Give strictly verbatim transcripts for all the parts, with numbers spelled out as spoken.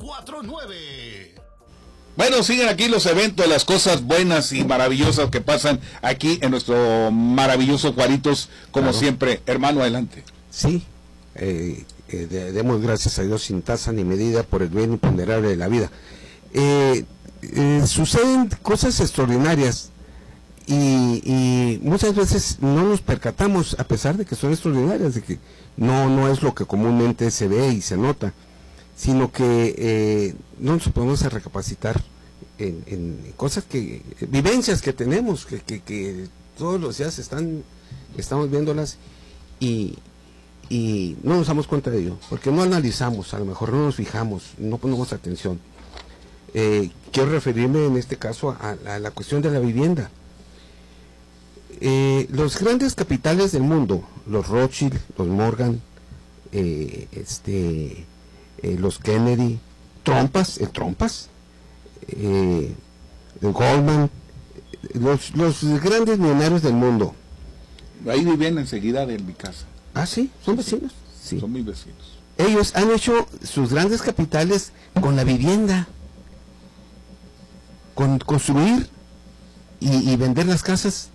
cuatro nueve. Bueno, siguen aquí los eventos, las cosas buenas y maravillosas que pasan aquí en nuestro maravilloso Juaritos, como claro. siempre. Hermano, adelante. Sí, eh, eh, de, demos gracias a Dios sin tasa ni medida por el bien imponderable de la vida. Eh, eh, suceden cosas extraordinarias y, y muchas veces no nos percatamos, a pesar de que son extraordinarias, de que no, no es lo que comúnmente se ve y se nota, sino que eh, no nos podemos recapacitar en, en cosas que, vivencias que tenemos, que, que, que todos los días están, estamos viéndolas y, y no nos damos cuenta de ello, porque no analizamos, a lo mejor no nos fijamos, no ponemos atención. Eh, quiero referirme en este caso a, a la cuestión de la vivienda. Eh, los grandes capitales del mundo, los Rothschild, los Morgan, eh, este... Eh, los Kennedy, Trompas, el Trompas, eh, el Goldman, los, los grandes millonarios del mundo. Ahí viven enseguida de mi casa. Ah, sí, son vecinos. Sí. Son mis vecinos. Ellos han hecho sus grandes capitales con la vivienda, con construir y, y vender las casas.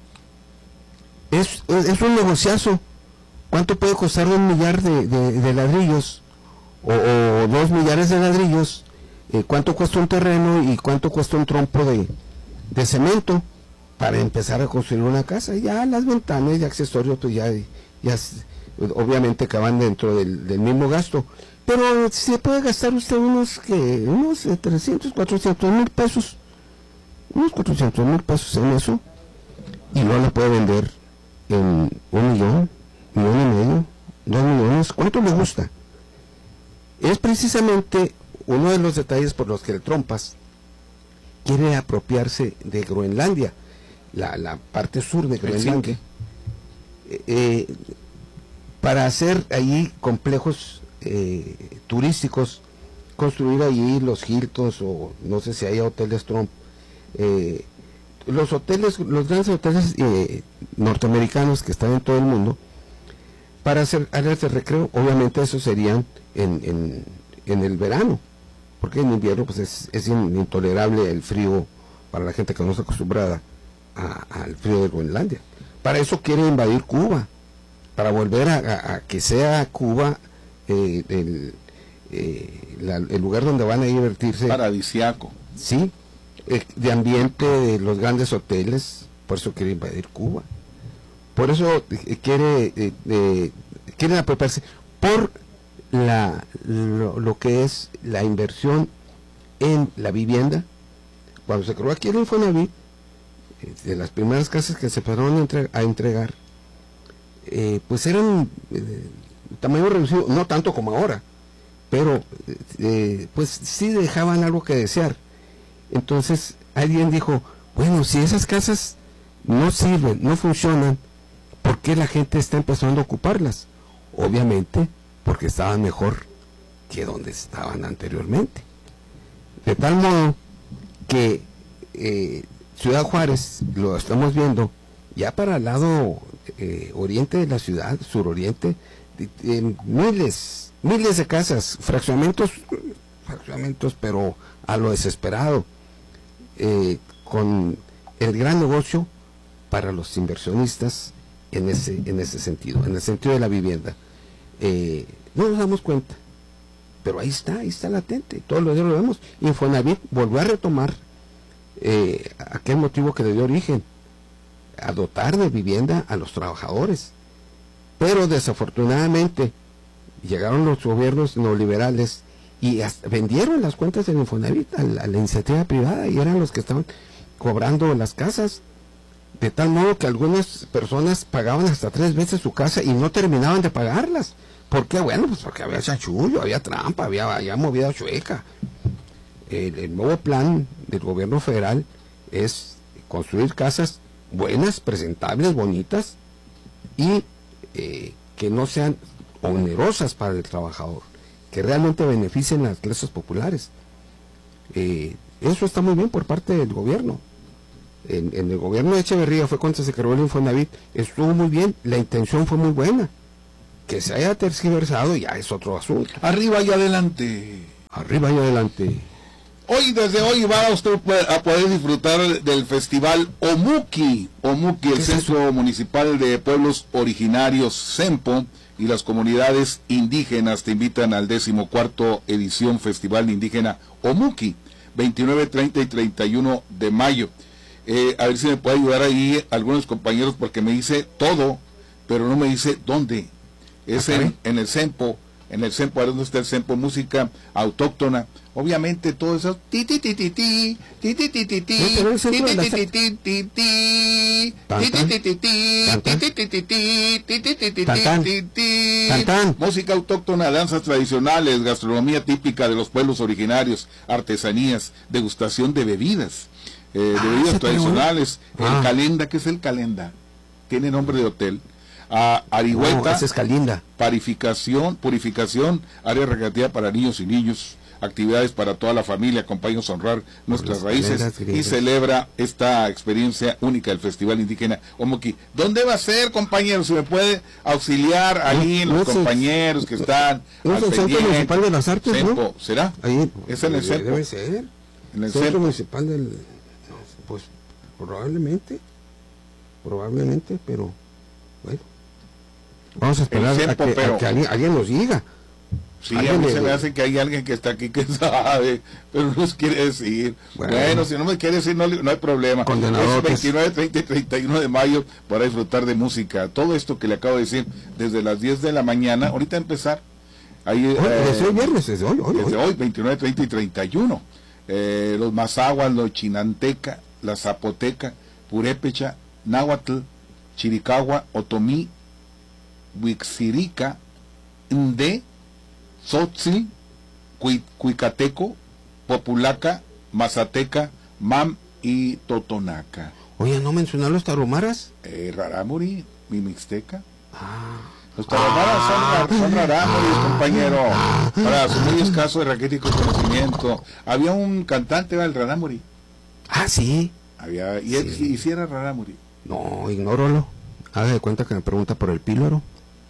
Es, es un negociazo. ¿Cuánto puede costar un millar de, de, de ladrillos? O, o dos millares de ladrillos, eh, cuánto cuesta un terreno y cuánto cuesta un trompo de, de cemento para empezar a construir una casa. Ya las ventanas y accesorios pues ya, ya obviamente que van dentro del, del mismo gasto, pero se puede gastar usted unos que unos trescientos, cuatrocientos mil pesos, unos cuatrocientos mil pesos en eso, y luego la puede vender en un millón, millón y medio, dos millones. ¿Cuánto le gusta? Es precisamente uno de los detalles por los que el Trompas quiere apropiarse de Groenlandia, la, la parte sur de Groenlandia, eh, eh, para hacer allí complejos eh, turísticos, construir allí los Hiltons o no sé si hay hoteles Trump, eh, los hoteles, los grandes hoteles eh, norteamericanos que están en todo el mundo, para hacer áreas de recreo. Obviamente eso serían en, en, en el verano, porque en invierno pues es, es intolerable el frío para la gente que no está acostumbrada a, al frío de Groenlandia. Para eso quiere invadir Cuba, para volver a, a, a que sea Cuba eh, el, eh, la, el lugar donde van a divertirse. Paradisiaco. Sí, eh, de ambiente de los grandes hoteles, por eso quiere invadir Cuba. Por eso eh, quiere eh, eh, quieren apropiarse por la lo, lo que es la inversión en la vivienda. Cuando se creó aquí el Infonavit, eh, de las primeras casas que se fueron a, entre, a entregar, eh, pues eran eh, tamaño reducido, no tanto como ahora, pero eh, pues sí dejaban algo que desear. Entonces alguien dijo, bueno, si esas casas no sirven, no funcionan, ¿por qué la gente está empezando a ocuparlas? Obviamente porque estaban mejor que donde estaban anteriormente. De tal modo que eh, Ciudad Juárez, lo estamos viendo, ya para el lado eh, oriente de la ciudad, suroriente, de, de, miles, miles de casas, fraccionamientos, fraccionamientos, pero a lo desesperado, eh, con el gran negocio para los inversionistas en ese en ese sentido, en el sentido de la vivienda. Eh, no nos damos cuenta, pero ahí está, ahí está latente, todos los días lo vemos. Infonavit volvió a retomar eh, aquel motivo que le dio origen, a dotar de vivienda a los trabajadores, pero desafortunadamente llegaron los gobiernos neoliberales y hasta vendieron las cuentas del Infonavit a la, a la iniciativa privada, y eran los que estaban cobrando las casas, de tal modo que algunas personas pagaban hasta tres veces su casa y no terminaban de pagarlas. ¿Por qué? Bueno, pues porque había chanchullo, había trampa, había, había movida chueca. El, el nuevo plan del gobierno federal es construir casas buenas, presentables, bonitas, y eh, que no sean onerosas para el trabajador, que realmente beneficien a las clases populares. Eh, eso está muy bien por parte del gobierno. En, en el gobierno de Echeverría fue cuando se creó el Infonavit, estuvo muy bien, la intención fue muy buena. Que se haya tergiversado ya es otro asunto. Arriba y adelante. Arriba y adelante. Hoy, desde hoy, va usted a poder disfrutar del festival Omuki, Omuki, el Centro es Municipal de Pueblos Originarios, CEMPO, y las comunidades indígenas te invitan al decimocuarto edición Festival Indígena Omuki, veintinueve, treinta y treinta y uno de mayo. Eh, a ver si me puede ayudar ahí algunos compañeros, porque me dice todo, pero no me dice dónde. Es en, en el CEMPO, en el CEMPO, ¿dónde está el CEMPO? Música autóctona. Obviamente todo eso ti ti ti ti ti ti ti ti ti ti música autóctona, danzas tradicionales, gastronomía típica de los pueblos originarios, artesanías, degustación de bebidas, eh, de ah, bebidas tradicionales, ah. el calenda, ¿qué es el calenda? Tiene nombre de hotel. A Arihueta, no, esa es Calinda. Purificación, purificación, área recreativa para niños y niños, actividades para toda la familia, acompáñanos a honrar nuestras raíces y celebra esta experiencia única del Festival Indígena Omuki. ¿Dónde va a ser, compañeros? Si me puede auxiliar ahí en los no, compañeros que están ¿no al es el Centro Municipal de las Artes, Centro, ¿no? ¿será? Ahí, ¿Es en el Centro? Debe ser. En el Centro Centro Municipal del... Pues, probablemente, probablemente, pero, bueno. Vamos a esperar Centro, a, que, pero... a que alguien, alguien nos diga. Sí, a mí se me hace que hay alguien que está aquí que sabe, pero no nos quiere decir. Bueno, bueno si no me quiere decir, no, no hay problema. Es veintinueve, treinta y treinta y uno de mayo para disfrutar de música. Todo esto que le acabo de decir, desde las diez de la mañana, ahorita a empezar. Ahí, hoy, eh, desde hoy viernes, desde hoy. hoy desde hoy, hoy veintinueve, treinta y treinta y uno. Eh, los mazahuas, los chinanteca, la zapoteca, purépecha, náhuatl, chiricahua, otomí, huixirica, nde, Tzotzil, Cuicateco, Populaca, Mazateca, Mam y Totonaca. Oye, ¿no mencionaron los taromaras? Eh, Rarámuri, mi mixteca. Ah. Los taromaras ah, son, son rarámuris, ah, compañero. Ah, Para su muy escaso y raquítico conocimiento. Había un cantante, ¿va? El rarámuri. Ah, sí. Había, y, él, sí. y si era rarámuri. No, ignóralo. Haga de cuenta que me pregunta por el píloro.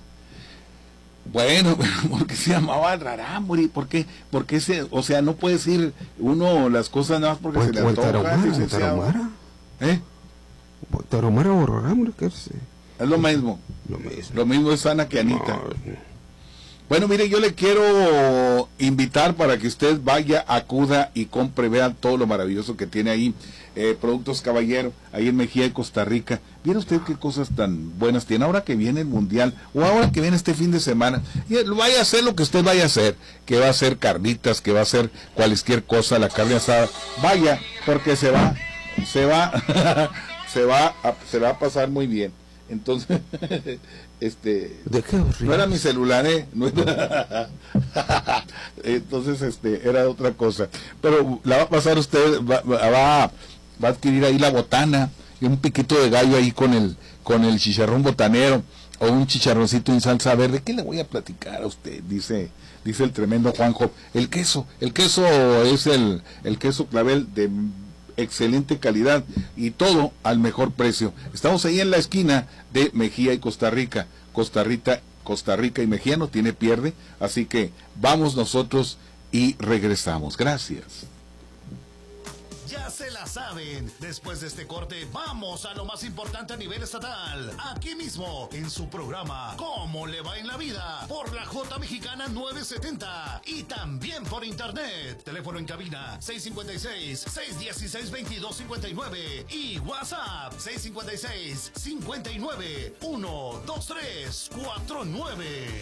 Bueno, porque se llamaba Rarámuri, ¿por qué? Porque se, o sea, no puede decir uno las cosas nada más porque o, se le antoja. Tarahumara, tarahumara. ¿Eh? Tarahumara o Rarámuri, ¿qué es? Es lo mismo. Lo mismo. Lo mismo es Ana que Anita. No. Bueno, mire, yo le quiero invitar para que usted vaya, acuda y compre, vea todo lo maravilloso que tiene ahí, eh, Productos Caballero, ahí en Mejía de Costa Rica. Viene usted qué cosas tan buenas tiene, ahora que viene el Mundial, o ahora que viene este fin de semana, y vaya a hacer lo que usted vaya a hacer, que va a hacer carnitas, que va a hacer cualquier cosa, la carne asada, vaya, porque se va, se va, se va, a, se va a pasar muy bien. Entonces, este, ¿de qué no era mi celular, eh, no era, entonces, este, era otra cosa, pero la va a pasar usted, va, va, va a adquirir ahí la botana y un piquito de gallo ahí con el, con el chicharrón botanero o un chicharroncito en salsa verde. ¿Qué le voy a platicar a usted? Dice, dice el tremendo Juanjo, el queso, el queso es el, el queso clavel de excelente calidad y todo al mejor precio. Estamos ahí en la esquina de Mejía y Costa Rica. Costa Rica, Costa Rica y Mejía no tiene pierde, así que vamos nosotros y regresamos. Gracias. Ya se la saben. Después de este corte, vamos a lo más importante a nivel estatal. Aquí mismo, en su programa ¿Cómo le va en la vida? Por la J Mexicana novecientos setenta. Y también por internet. Teléfono en cabina seis cinco seis, seis uno seis, dos dos cinco nueve. Y WhatsApp seis cinco seis, cinco nueve, uno dos tres cuatro nueve.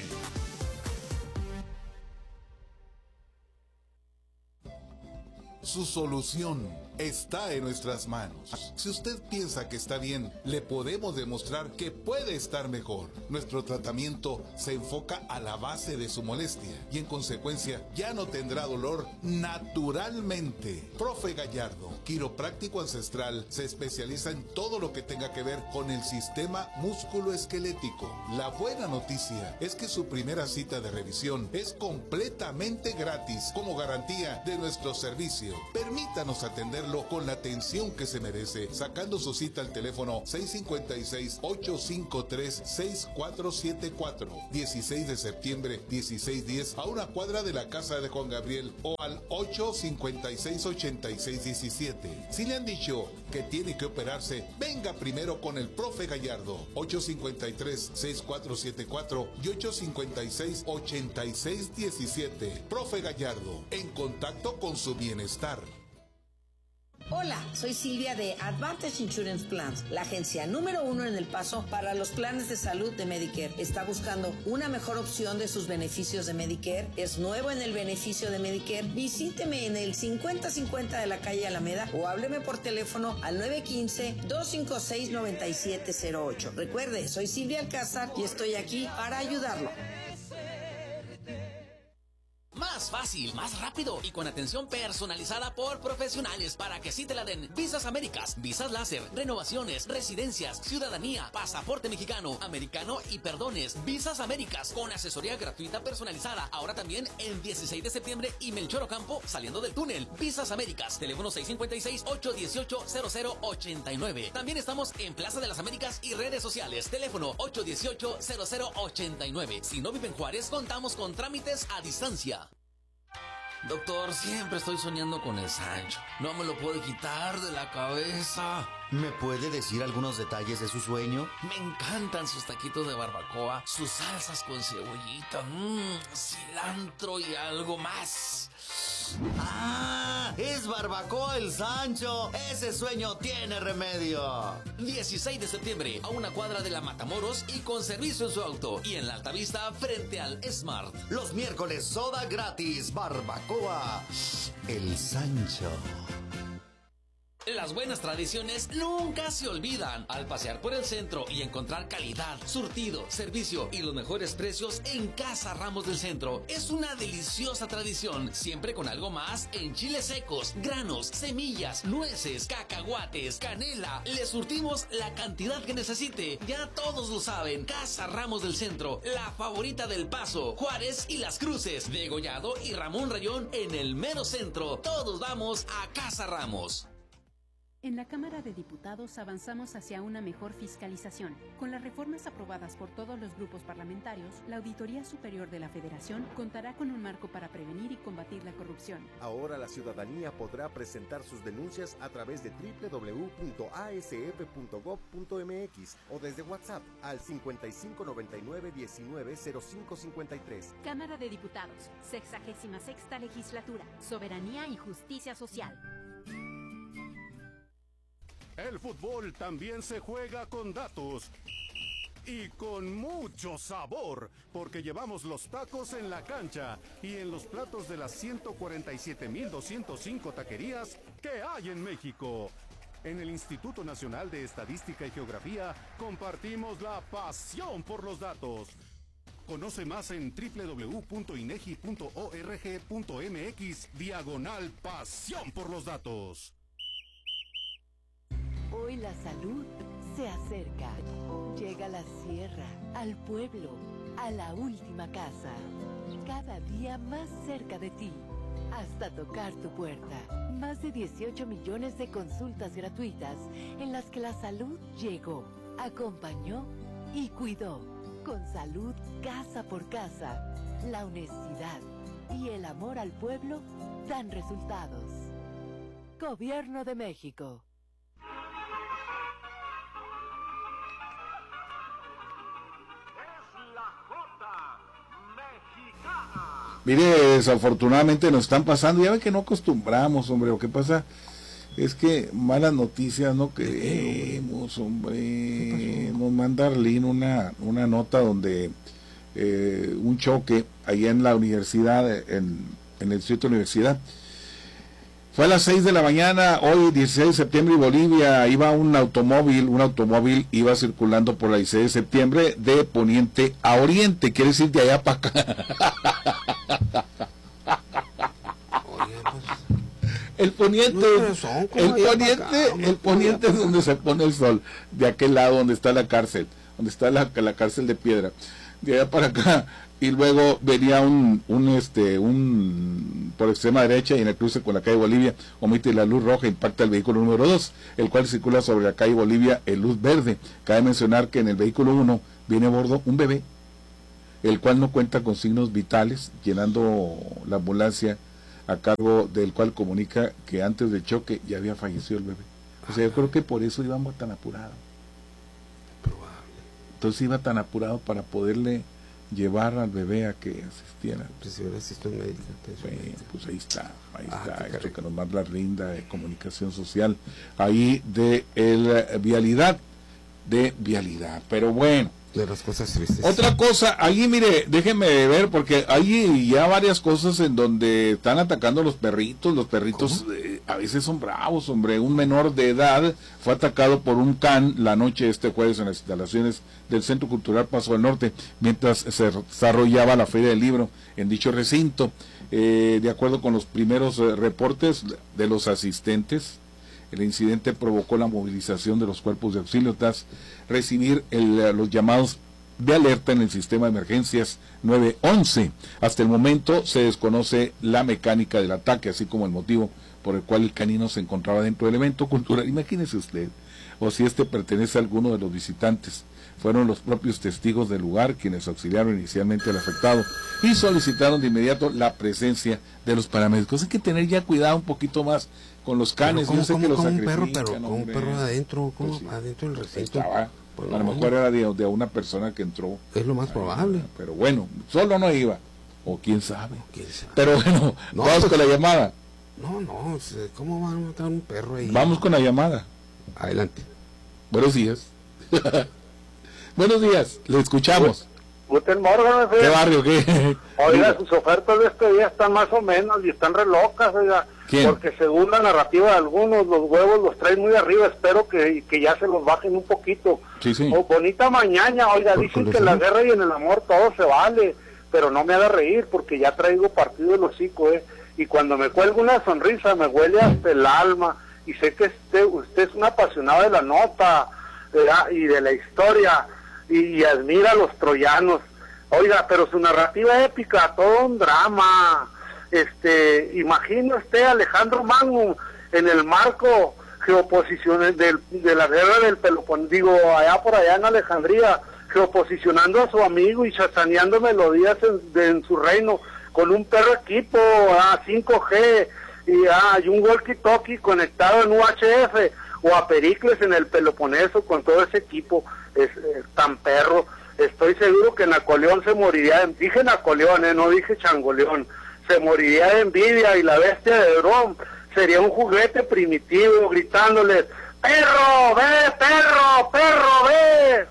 Su solución está en nuestras manos. Si usted piensa que está bien, le podemos demostrar que puede estar mejor. Nuestro tratamiento se enfoca a la base de su molestia y en consecuencia ya no tendrá dolor naturalmente. Profe Gallardo, quiropráctico ancestral, se especializa en todo lo que tenga que ver con el sistema músculo-esquelético. La buena noticia es que su primera cita de revisión es completamente gratis como garantía de nuestro servicio. Permítanos atender atenderlo con la atención que se merece, sacando su cita al teléfono seis cinco seis, ocho cinco tres, seis cuatro siete cuatro, dieciséis de septiembre, dieciséis diez, a una cuadra de la casa de Juan Gabriel, o al ocho cinco seis, ocho seis uno siete. Si le han dicho que tiene que operarse, venga primero con el profe Gallardo, ocho cinco tres, seis cuatro siete cuatro y ocho cinco seis, ocho seis uno siete. Profe Gallardo, en contacto con su bienestar. Hola, soy Silvia de Advantage Insurance Plans, la agencia número uno en El Paso para los planes de salud de Medicare. ¿Está buscando una mejor opción de sus beneficios de Medicare? ¿Es nuevo en el beneficio de Medicare? Visíteme en el cincuenta cincuenta de la calle Alameda o hábleme por teléfono al nueve uno cinco, dos cinco seis, nueve siete cero ocho. Recuerde, soy Silvia Alcázar y estoy aquí para ayudarlo. Más fácil, más rápido y con atención personalizada por profesionales para que sí te la den. Visas Américas, visas láser, renovaciones, residencias, ciudadanía, pasaporte mexicano, americano y perdones. Visas Américas con asesoría gratuita personalizada. Ahora también en dieciséis de septiembre y Melchor Ocampo saliendo del túnel. Visas Américas, teléfono seis cinco seis, ocho uno ocho, cero cero ocho nueve. También estamos en Plaza de las Américas y redes sociales. Teléfono ocho uno ocho, cero cero ocho nueve. Si no vive en Juárez, contamos con trámites a distancia. Doctor, siempre estoy soñando con el Sancho. No me lo puedo quitar de la cabeza. ¿Me puede decir algunos detalles de su sueño? Me encantan sus taquitos de barbacoa, sus salsas con cebollita, mmm, cilantro y algo más. ¡Ah! ¡Es Barbacoa el Sancho! ¡Ese sueño tiene remedio! dieciséis de septiembre, a una cuadra de la Matamoros y con servicio en su auto. Y en la Altavista, frente al Smart. Los miércoles, soda gratis. Barbacoa el Sancho. Las buenas tradiciones nunca se olvidan. Al pasear por el centro y encontrar calidad, surtido, servicio y los mejores precios en Casa Ramos del Centro. Es una deliciosa tradición, siempre con algo más en chiles secos, granos, semillas, nueces, cacahuates, canela. Le surtimos la cantidad que necesite. Ya todos lo saben. Casa Ramos del Centro, la favorita del Paso, Juárez y Las Cruces, Degollado y Ramón Rayón en el mero centro. Todos vamos a Casa Ramos. En la Cámara de Diputados avanzamos hacia una mejor fiscalización. Con las reformas aprobadas por todos los grupos parlamentarios, la Auditoría Superior de la Federación contará con un marco para prevenir y combatir la corrupción. Ahora la ciudadanía podrá presentar sus denuncias a través de doble u doble u doble u punto a s f punto gob punto m x o desde WhatsApp al cincuenta y cinco noventa y nueve diecinueve cero cinco cincuenta y tres. Cámara de Diputados, sexagésima sexta Legislatura, Soberanía y Justicia Social. El fútbol también se juega con datos y con mucho sabor, porque llevamos los tacos en la cancha y en los platos de las ciento cuarenta y siete mil doscientos cinco taquerías que hay en México. En el Instituto Nacional de Estadística y Geografía compartimos la pasión por los datos. Conoce más en doble u doble u doble u punto inegi punto org punto m x diagonal pasión por los datos. Hoy la salud se acerca. Llega a la sierra, al pueblo, a la última casa. Cada día más cerca de ti, hasta tocar tu puerta. Más de dieciocho millones de consultas gratuitas en las que la salud llegó, acompañó y cuidó. Con salud casa por casa, la honestidad y el amor al pueblo dan resultados. Gobierno de México. Mire, desafortunadamente nos están pasando, ya ve que no acostumbramos, hombre, lo que pasa es que malas noticias no queremos, hombre. Nos manda Arlene una, una nota donde eh, un choque allá en la universidad, en, en el distrito de universidad. Fue a las seis de la mañana, hoy dieciséis de septiembre, y Bolivia, iba un automóvil, un automóvil iba circulando por la dieciséis de septiembre de poniente a oriente, quiere decir de allá para acá. El poniente, el poniente, el poniente es donde se pone el sol, de aquel lado donde está la cárcel, donde está la, la cárcel de piedra. De allá para acá y luego venía un, un este un por extrema derecha y en el cruce con la calle Bolivia omite la luz roja, impacta el vehículo número dos, el cual circula sobre la calle Bolivia en luz verde. Cabe mencionar que en el vehículo uno viene a bordo un bebé, el cual no cuenta con signos vitales, llenando la ambulancia a cargo del cual comunica que antes del choque ya había fallecido el bebé. O sea, yo creo que por eso íbamos tan apurado. Probable. Entonces iba tan apurado para poderle llevar al bebé a que asistiera. Pues si hubiera asistido médica. Bueno, pues ahí está, ahí Ah, está, qué esto que nos manda la Rinda de Comunicación Social, ahí de el vialidad, de vialidad, pero bueno. De las cosas tristes. Otra cosa, ahí mire, déjeme ver, porque hay ya varias cosas en donde están atacando a los perritos, los perritos eh, a veces son bravos, hombre. Un menor de edad fue atacado por un can la noche de este jueves en las instalaciones del Centro Cultural Paso del Norte, mientras se desarrollaba la Feria del Libro en dicho recinto. Eh, de acuerdo con los primeros eh, reportes de los asistentes, el incidente provocó la movilización de los cuerpos de auxilio tras recibir el, los llamados de alerta en el sistema de emergencias nueve once. Hasta el momento se desconoce la mecánica del ataque, así como el motivo por el cual el canino se encontraba dentro del evento cultural. Imagínese usted, o si este pertenece a alguno de los visitantes. Fueron los propios testigos del lugar quienes auxiliaron inicialmente al afectado y solicitaron de inmediato la presencia de los paramédicos. Hay que tener ya cuidado un poquito más con los canes. ¿Cómo, Yo sé cómo, que los cómo un perro, pero sacrifican, con un hombre. perro adentro, ¿cómo Pues sí, adentro del pues recinto? estaba. Pues A lo no, mejor era de, de una persona que entró. Es lo más Ay, probable. Pero bueno, solo no iba. O quién sabe. ¿Quién sabe? Pero bueno, No, vamos pues- con la llamada. No, no, se- ¿cómo van a matar un perro ahí? Vamos con la llamada. Adelante. Buenos días. Buenos días, le escuchamos. Guten Morgen, ¿Qué barrio? ¿Qué? Oiga, sus ofertas de este día están más o menos y están re locas, oiga. ¿Quién? Porque según la narrativa de algunos, los huevos los traen muy arriba. Espero que, que ya se los bajen un poquito. Sí, sí. Oh, bonita mañana, oiga, Por- dicen por que en la eso. guerra y en el amor todo se vale, pero no me haga reír porque ya traigo partido el hocico, eh. Y cuando me cuelga una sonrisa me huele hasta el alma. Y sé que usted, usted es un apasionado de la nota, ¿verdad? Y de la historia, y, y admira a los troyanos. Oiga, pero su narrativa épica, todo un drama. Este, imagina usted a Alejandro Magno en el marco geoposiciones del, de la guerra del Pelopón, digo, allá por allá en Alejandría, geoposicionando a su amigo y chazaneando melodías en, de, en su reino, con un perro equipo a cinco G y, ah, y un walkie-talkie conectado en U H F, o a Pericles en el Peloponeso con todo ese equipo, es, es tan perro. Estoy seguro que Napoleón se moriría, de, dije Napoleón, eh, no dije Changoleón, se moriría de envidia, y la bestia de Brom sería un juguete primitivo gritándoles: ¡perro, ve, perro, perro, ve!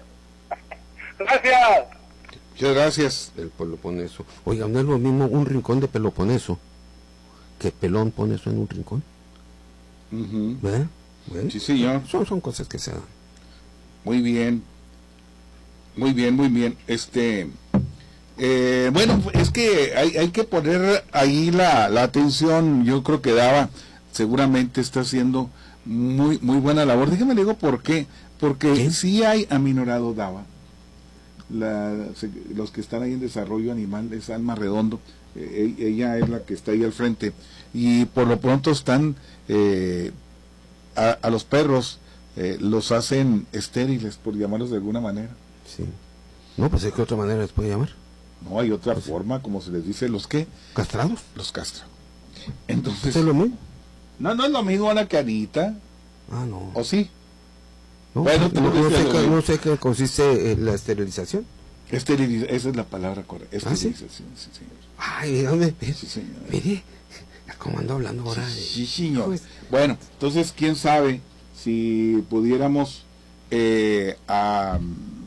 Gracias. Muchas gracias. El Peloponeso. Oiga, no es lo mismo un rincón de Peloponeso que Pelón pone eso en un rincón. Ujú. ¿Verdad? Bueno, Sí, señor. Son, son cosas que se dan. Muy bien. Muy bien, muy bien. Este, eh, bueno, es que hay, hay que poner ahí la, la atención. Yo creo que Dava seguramente está haciendo muy muy buena labor. Déjame le digo por qué. Porque ¿Qué? sí hay aminorado Dava. La, se- los que están ahí en desarrollo animal es Alma Redondo. Eh, e- ella es la que está ahí al frente. Y por lo pronto están eh, a, a los perros. Eh, los hacen estériles, por llamarlos de alguna manera. Sí. No, pues ¿de qué otra manera les puede llamar? No hay otra forma, como se les dice, los que ¿Castrados? los castran. Entonces, ¿Es lo mismo? no, no es lo mismo una canita, Ah, no. ¿o sí? No, Bueno, no, tú no dices sé, lo qué- mismo. no sé qué consiste eh, la esterilización. Esteriliz- esa es la palabra correcta, ¿Ah, sí? esterilización, sí, señor. Ay, ¿dónde? Sí, señor. Mire, ¿cómo ando hablando ahora? Sí, señor. Pues, Bueno, entonces, quién sabe si pudiéramos eh, a,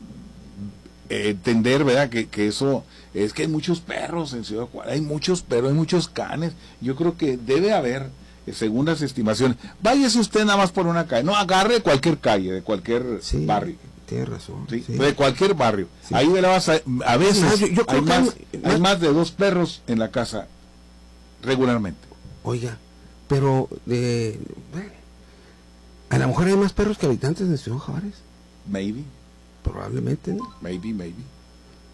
eh, entender, ¿verdad? Que, que eso es que hay muchos perros en Ciudad Juárez, hay muchos perros, hay muchos canes. Yo creo que debe haber, eh, según las estimaciones, váyase usted nada más por una calle, no agarre cualquier calle, de cualquier sí, barrio. tiene razón. ¿Sí? sí. De cualquier barrio. Sí. Ahí le vas a, a veces No, yo- yo creo hay, que más, hay- hay más de dos perros en la casa regularmente. Oiga, pero de, bueno, a lo mejor hay más perros que habitantes de Ciudad Juárez. Maybe, Probablemente, ¿no? maybe, maybe.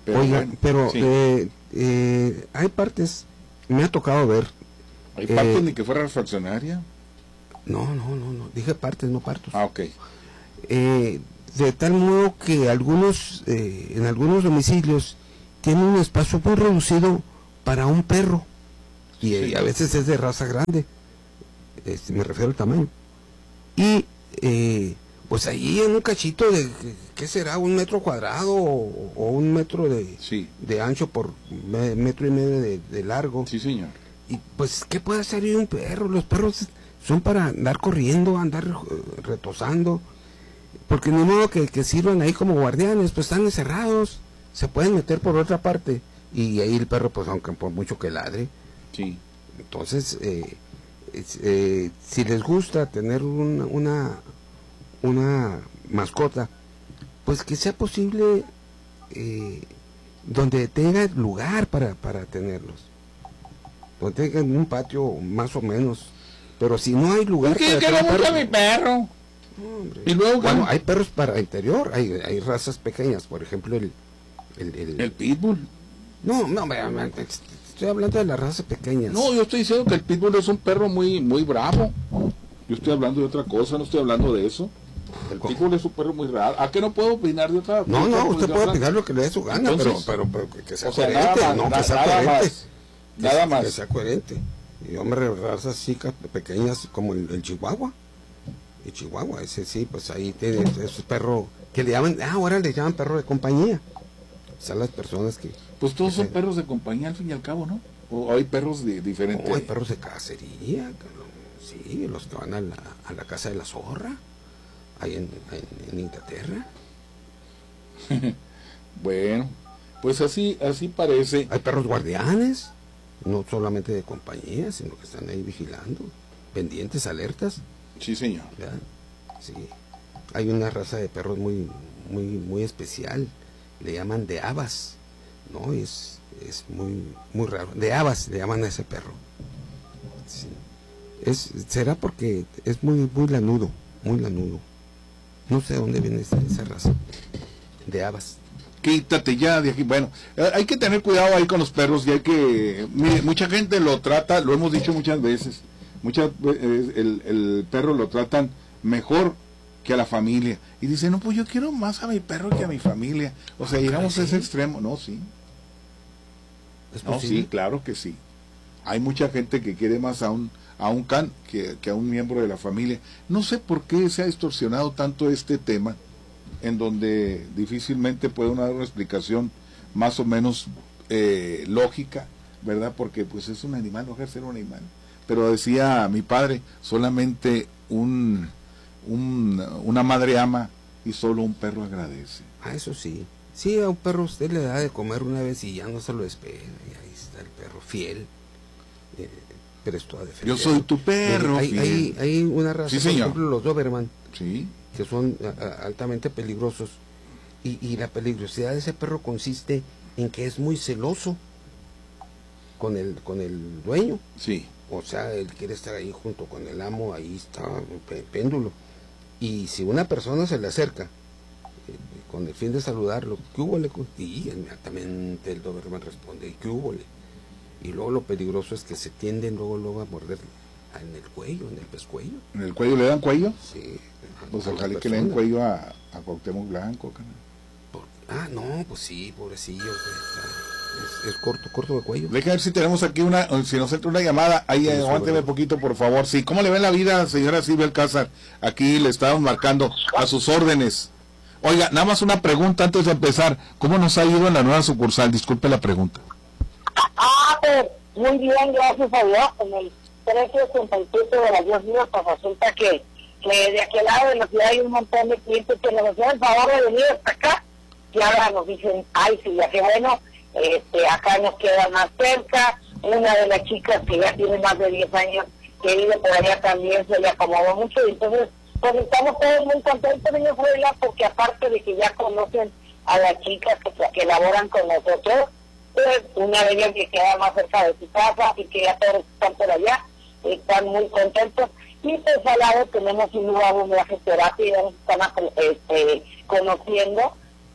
Pero Oiga, bueno, pero sí. eh, eh, hay partes, me ha tocado ver. ¿Hay partos eh, ni que fuera refaccionaria? No, no, no, no, dije partes, no partos. Ah, ok. Eh, de tal modo que algunos, eh, en algunos domicilios tienen un espacio muy reducido para un perro. Y Sí. eh, a veces es de raza grande, este, me refiero al tamaño. Y eh, pues ahí en un cachito de, ¿qué será? ¿Un metro cuadrado o, o un metro de, Sí. de ancho por me- metro y medio de, de largo? Sí, señor. Y pues, ¿qué puede hacer hoy un perro? Los perros son para andar corriendo, andar eh, retosando, porque no modo que, que sirvan ahí como guardianes, pues están encerrados, se pueden meter por otra parte, y ahí el perro, pues aunque por mucho que ladre. Sí. Entonces, eh, es, eh, si les gusta tener una, una, una mascota, pues que sea posible eh, donde tenga lugar para, para tenerlos. Donde tengan un patio más o menos. Pero si no hay lugar Es que yo para quiero tener mucho a perros- mi perro. No, hombre. Y luego, bueno, ¿cómo? hay perros para interior, hay, hay razas pequeñas, por ejemplo el... El, el, El pitbull. No, no, me- me- estoy hablando de las razas pequeñas. No, yo estoy diciendo que el pitbull es un perro muy muy bravo. Yo estoy hablando de otra cosa, no estoy hablando de eso. El pitbull es un perro muy raro. ¿A qué no puedo opinar de otra? No, de no, otra- usted de puede otra? opinar lo que le dé su gana, Entonces, pero, pero, pero que sea o sea, coherente, nada más, no, na- que sea nada coherente. más, nada que, más. Que sea coherente. Y hombre, razas chicas, pequeñas, como el, el chihuahua. El chihuahua, ese sí, pues ahí tiene ese perro que le llaman, ah, ahora le llaman perro de compañía. O sea, las personas que... Pues todos que son se- perros de compañía al fin y al cabo, ¿no? O hay perros de, diferentes. Oh, hay perros de cacería, cabrón. Sí, los que van a la, a la casa de la zorra, ahí en, en, en Inglaterra. Bueno, pues así así parece. Hay perros guardianes, no solamente de compañía, sino que están ahí vigilando, pendientes, alertas. Sí, señor. ¿Verdad? Sí. Hay una raza de perros muy, muy, muy especial, le llaman de habas, ¿no? Y es, es muy, muy raro. De habas le llaman a ese perro. Sí. Es, será porque es muy, muy lanudo, muy lanudo. No sé de dónde viene esa, esa raza. De habas. Quítate ya de aquí. Bueno, eh, hay que tener cuidado ahí con los perros y hay que... Mire, mucha gente lo trata, lo hemos dicho muchas veces, muchas eh, el, el perro lo tratan mejor que a la familia. Y dice, no, pues yo quiero más a mi perro que a mi familia. O sea, llegamos a ese extremo. No, sí. ¿Es No, posible? sí, claro que sí. Hay mucha gente que quiere más a un, a un can que, que a un miembro de la familia. No sé por qué se ha distorsionado tanto este tema, en donde difícilmente puede uno dar una explicación más o menos eh, lógica, ¿verdad? Porque pues es un animal, no deja de ser un animal. Pero decía mi padre, solamente un, un una madre ama y solo un perro agradece. Ah, eso sí. Sí, a un perro usted le da de comer una vez y ya no se lo espera. Y ahí está el perro fiel. Eh, presto a defender. Yo soy tu perro hay, fiel. hay, hay una raza, Sí, por señor. ejemplo, los Doberman, Sí. que son a- a- altamente peligrosos. Y, y la peligrosidad de ese perro consiste en que es muy celoso con el, con el dueño. Sí. O sea, él quiere estar ahí junto con el amo, ahí está un pe- péndulo. Y si una persona se le acerca eh, con el fin de saludarlo, ¿qué hubo? Le? Y inmediatamente el Doberman responde, ¿qué hubo? Le? Y luego lo peligroso es que se tienden luego, luego a morder en el cuello, en el pescuello. ¿En el cuello le dan cuello? Sí. Pues a la ojalá que le den persona. cuello a, a Cuauhtémoc Blanco, carnal. Ah, no, pues sí, pobrecillo. pues, Es, es corto, corto de cuello. Deja ver si tenemos aquí una, si nos entra una llamada, ahí Sí, aguánteme sobre. poquito, por favor. Sí, ¿cómo le ven la vida, señora Silvia Alcázar? Aquí le estamos marcando a sus órdenes. Oiga, nada más una pregunta antes de empezar. ¿Cómo nos ha ido en la nueva sucursal? Disculpe la pregunta. Ah, pues muy bien, gracias a Dios. En el trescientos sesenta y siete de las diez días, pues resulta que, que de aquel lado de la ciudad hay un montón de clientes que nos hacen el favor de venir hasta acá. Y ahora nos dicen, ay, sí, ya que bueno, este, acá nos queda más cerca. Una de las chicas que ya tiene más de diez años, que vive por allá también, se le acomodó mucho. Y entonces, pues estamos todos muy contentos de Venezuela, porque aparte de que ya conocen a las chicas que, que laboran con nosotros, pues una de ellas que queda más cerca de su casa y que ya todos están por allá, están muy contentos. Y pues al lado tenemos un lugar donde hace terapia y ya nos están este, conociendo.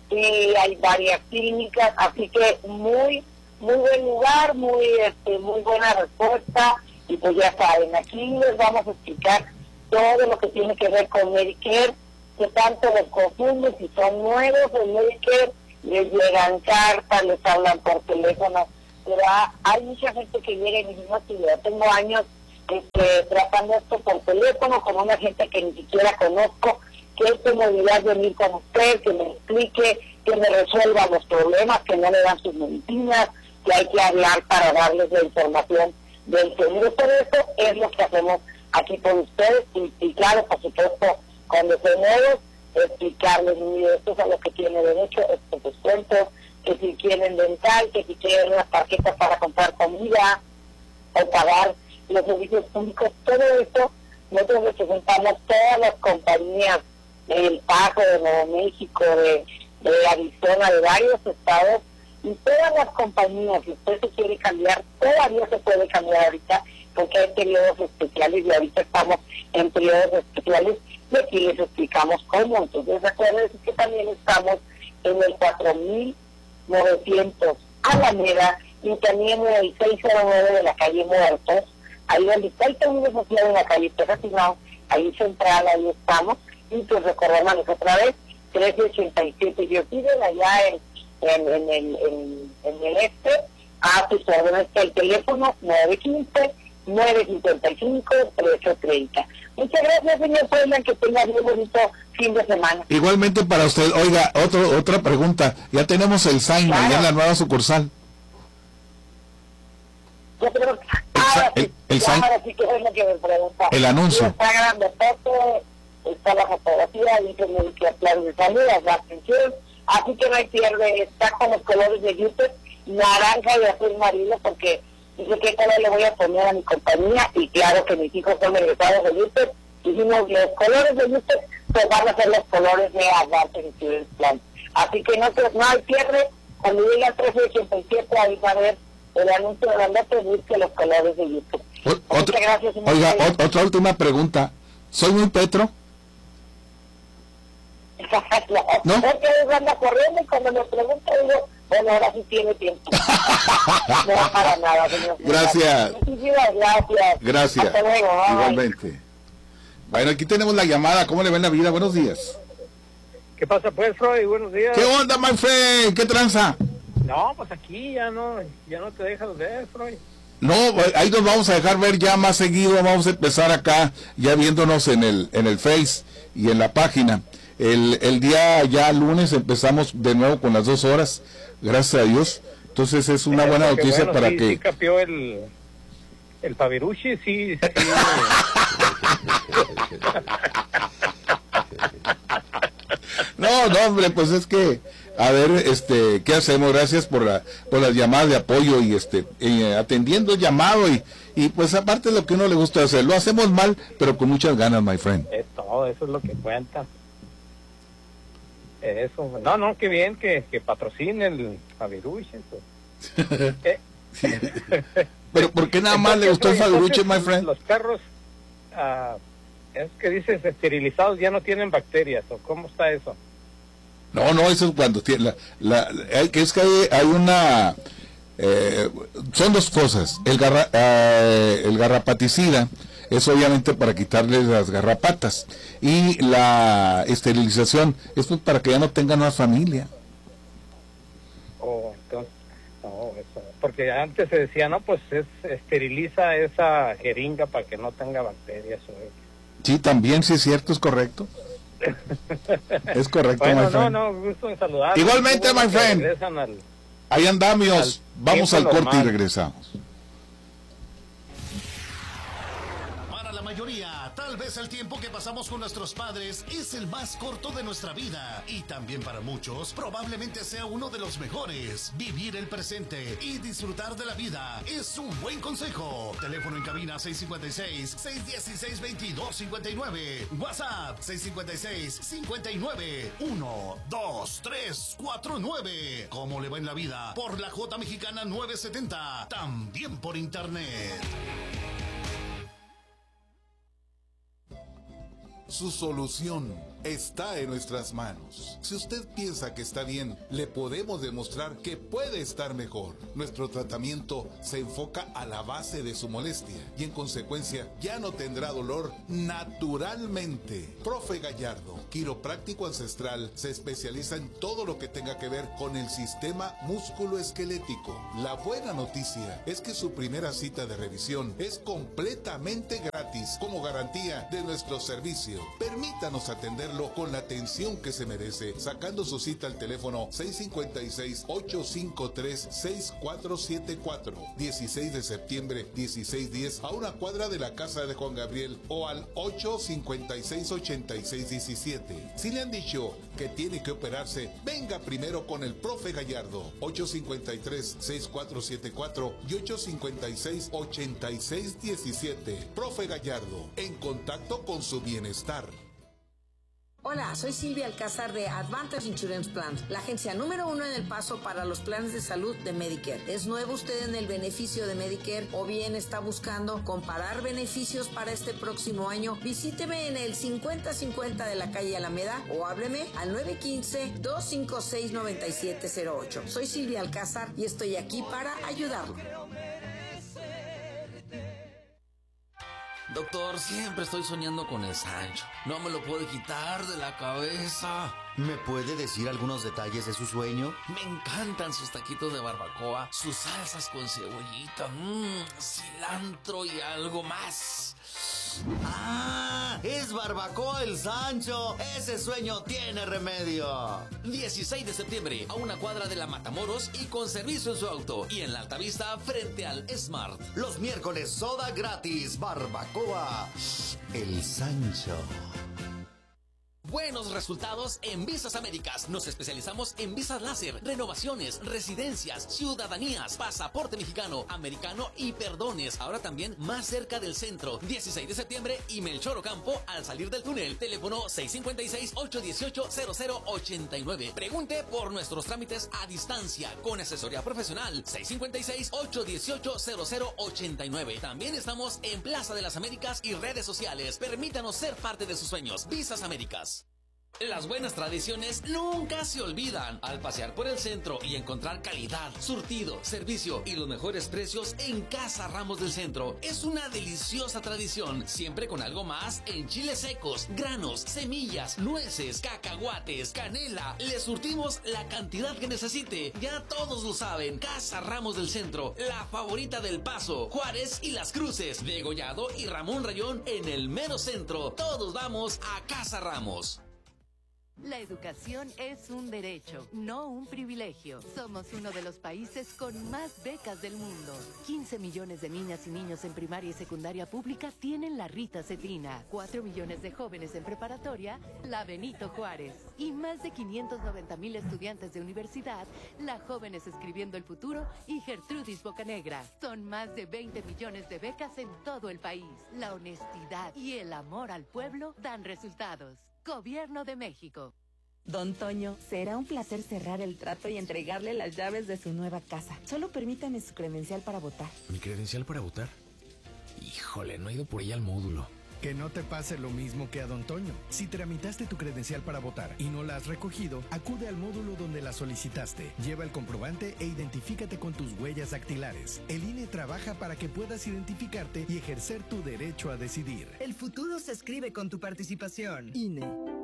y hay varias clínicas, así que muy, muy buen lugar, muy, este, muy buena respuesta, y pues ya saben, aquí les vamos a explicar todo lo que tiene que ver con Medicare, que tanto los confunden, si son nuevos en Medicare, les llegan cartas, les hablan por teléfono, pero hay mucha gente que llega y me dice, no, que yo tengo años este, tratando esto por teléfono con una gente que ni siquiera conozco, que es comodidad venir con usted, que me explique, que me resuelva los problemas, que no le dan sus medicinas, que hay que hablar para darles la información del seguro. Todo eso es lo que hacemos aquí con ustedes, y, y claro, por supuesto, cuando se nuevos, explicarles, mire, esto es a lo que tiene derecho, estos descuentos, que si quieren dental, que si quieren unas tarjetas para comprar comida o pagar los servicios públicos, todo esto, nosotros representamos todas las compañías del Paso, de Nuevo México, de, de Arizona, de varios estados, y todas las compañías, si usted se quiere cambiar, todavía se puede cambiar ahorita, porque hay periodos especiales y ahorita estamos en periodos especiales, y aquí les explicamos cómo. Entonces, acuérdense que también estamos en el cuatro mil novecientos Alameda, y también en el seiscientos nueve de la calle Muertos, ahí donde está el Seguro Social en la calle Texas, ahí central, ahí estamos, y pues recordemos otra vez, trece ochenta y siete, yo piden allá en, en, en, el, en, en el este, a sus órdenes, el teléfono nueve uno cinco, nueve cinco cinco, tres ocho tres cero. Muchas gracias, señor Puebla, que tenga un bonito fin de semana. Igualmente para usted. Oiga, otro, otra pregunta, ya tenemos el sign claro. ya en la nueva sucursal. Yo creo que ahora sí, el, el ahora sí que es lo que me pregunta. El anuncio. Sí, está grande foto, está la fotografía, dice que plan de salud, la atención, así que no hay pierde, está con los colores de YouTube, naranja y azul marino, porque dice que color le voy a poner a mi compañía, y claro que mis hijos son egresados de YouTube, dijimos los colores de YouTube, pues van a ser los colores de Advantage Insurance Plan. Así que no, no hay pierde, cuando llegue al trece ochenta y siete, ahí va a ver el anuncio de la nota, busque los colores de YouTube. O, otra, gracias, oiga, o, otra última pregunta. ¿Soy muy Petro? no, ¿no? Porque él anda corriendo, y cuando me pregunta digo, bueno, ahora sí tiene tiempo. No, para nada, señor. Gracias. Muchísimas gracias. Gracias. Hasta luego. Bye. Igualmente. Bueno, aquí tenemos la llamada. ¿Cómo le va en la vida? Buenos días. ¿Qué pasa, pues, Freud? Buenos días. ¿Qué onda, my friend? ¿Qué tranza? No, pues aquí ya no, ya no te dejas ver, Freud. No, ahí nos vamos a dejar ver ya más seguido. Vamos a empezar acá ya viéndonos en el en el Face y en la página. El, el día ya lunes empezamos de nuevo con las dos horas, gracias a Dios. Entonces es una buena eh, noticia bueno, para sí, que... Sí capió el, el Fabirucci, sí. sí. No, no, hombre, pues es que, a ver, este, ¿qué hacemos? Gracias por la, por las llamadas de apoyo y este, eh, atendiendo el llamado y, y pues aparte de lo que uno le gusta hacer, lo hacemos mal, pero con muchas ganas, my friend. Es todo, eso es lo que cuenta. Eso, no, no, qué bien que, que patrocine el Fabirucci. Pues. eh. Pero ¿por qué nada más le gustó el Fabirucci, my friend? Los carros, uh, es que dices esterilizados, ya no tienen bacterias, ¿o cómo está eso? No, no, eso es cuando tiene la, la, la que es que hay, hay una eh, son dos cosas. El garra, eh, el garrapaticida es obviamente para quitarles las garrapatas, y la esterilización es pues para que ya no tengan una familia. Oh, entonces, no, eso, porque antes se decía, no, pues es, esteriliza esa jeringa para que no tenga bacterias. Sí, también, sí es cierto, es correcto. Es correcto, bueno, my friend. no, no, gusto en saludar. Igualmente, my friend. Al, Ahí andamos, vamos al corte y regresamos. Tal vez el tiempo que pasamos con nuestros padres es el más corto de nuestra vida, y también para muchos probablemente sea uno de los mejores. Vivir el presente y disfrutar de la vida es un buen consejo. Teléfono en cabina seis cinco seis, seis uno seis, dos dos cinco nueve. WhatsApp seis cinco seis, cinco nueve, uno dos tres cuatro nueve. ¿Cómo le va en la vida? Por la J Mexicana novecientos setenta. También por internet. Su solución está en nuestras manos. Si usted piensa que está bien, le podemos demostrar que puede estar mejor. Nuestro tratamiento se enfoca a la base de su molestia y en consecuencia ya no tendrá dolor naturalmente. Profe Gallardo, quiropráctico ancestral, se especializa en todo lo que tenga que ver con el sistema músculo-esquelético. La buena noticia es que su primera cita de revisión es completamente gratis como garantía de nuestro servicio. Permítanos atenderlo con la atención que se merece, sacando su cita al teléfono seis cinco seis, ocho cinco tres, seis cuatro siete cuatro, dieciséis de septiembre, dieciséis diez, a una cuadra de la casa de Juan Gabriel, o al ocho cinco seis, ocho seis uno siete. Si le han dicho que tiene que operarse, venga primero con el profe Gallardo, ocho cinco tres, seis cuatro siete cuatro y ocho cinco seis, ocho seis uno siete. Profe Gallardo, en contacto con su bienestar. Hola, soy Silvia Alcázar de Advantage Insurance Plans, la agencia número uno en El Paso para los planes de salud de Medicare. ¿Es nuevo usted en el beneficio de Medicare o bien está buscando comparar beneficios para este próximo año? Visíteme en el cincuenta cincuenta de la calle Alameda o hábleme al nueve uno cinco, dos cinco seis, nueve siete cero ocho. Soy Silvia Alcázar y estoy aquí para ayudarlo. Doctor, siempre estoy soñando con el Sancho. No me lo puedo quitar de la cabeza. ¿Me puede decir algunos detalles de su sueño? Me encantan sus taquitos de barbacoa, sus salsas con cebollita, mmm, cilantro y algo más. ¡Ah! ¡Es Barbacoa el Sancho! ¡Ese sueño tiene remedio! dieciséis de septiembre, a una cuadra de la Matamoros y con servicio en su auto. Y en la Altavista, frente al Smart. Los miércoles, soda gratis. Barbacoa el Sancho. Buenos resultados en Visas Américas. Nos especializamos en visas láser, renovaciones, residencias, ciudadanías, pasaporte mexicano, americano y perdones. Ahora también más cerca del centro. dieciséis de septiembre y Melchor Ocampo al salir del túnel. Teléfono seis cinco seis, ocho uno ocho, cero cero ocho nueve. Pregunte por nuestros trámites a distancia con asesoría profesional. seis cinco seis, ocho uno ocho, cero cero ocho nueve. También estamos en Plaza de las Américas y redes sociales. Permítanos ser parte de sus sueños. Visas Américas. Las buenas tradiciones nunca se olvidan. Al pasear por el centro y encontrar calidad, surtido, servicio y los mejores precios en Casa Ramos del Centro. Es una deliciosa tradición, siempre con algo más en chiles secos, granos, semillas, nueces, cacahuates, canela. Le surtimos la cantidad que necesite. Ya todos lo saben. Casa Ramos del Centro, la favorita del Paso, Juárez y Las Cruces, Degollado y Ramón Rayón en el mero centro. Todos vamos a Casa Ramos. La educación es un derecho, no un privilegio. Somos uno de los países con más becas del mundo. quince millones de niñas y niños en primaria y secundaria pública tienen la Rita Cetina. cuatro millones de jóvenes en preparatoria, la Benito Juárez. Y más de quinientos noventa mil estudiantes de universidad, la Jóvenes Escribiendo el Futuro y Gertrudis Bocanegra. Son más de veinte millones de becas en todo el país. La honestidad y el amor al pueblo dan resultados. Gobierno de México. Don Toño, será un placer cerrar el trato y entregarle las llaves de su nueva casa. Solo permítame su credencial para votar. ¿Mi credencial para votar? Híjole, no he ido por ella al módulo. Que no te pase lo mismo que a Don Toño. Si tramitaste tu credencial para votar y no la has recogido, acude al módulo donde la solicitaste. Lleva el comprobante e identifícate con tus huellas dactilares. El I N E trabaja para que puedas identificarte y ejercer tu derecho a decidir. El futuro se escribe con tu participación. I N E.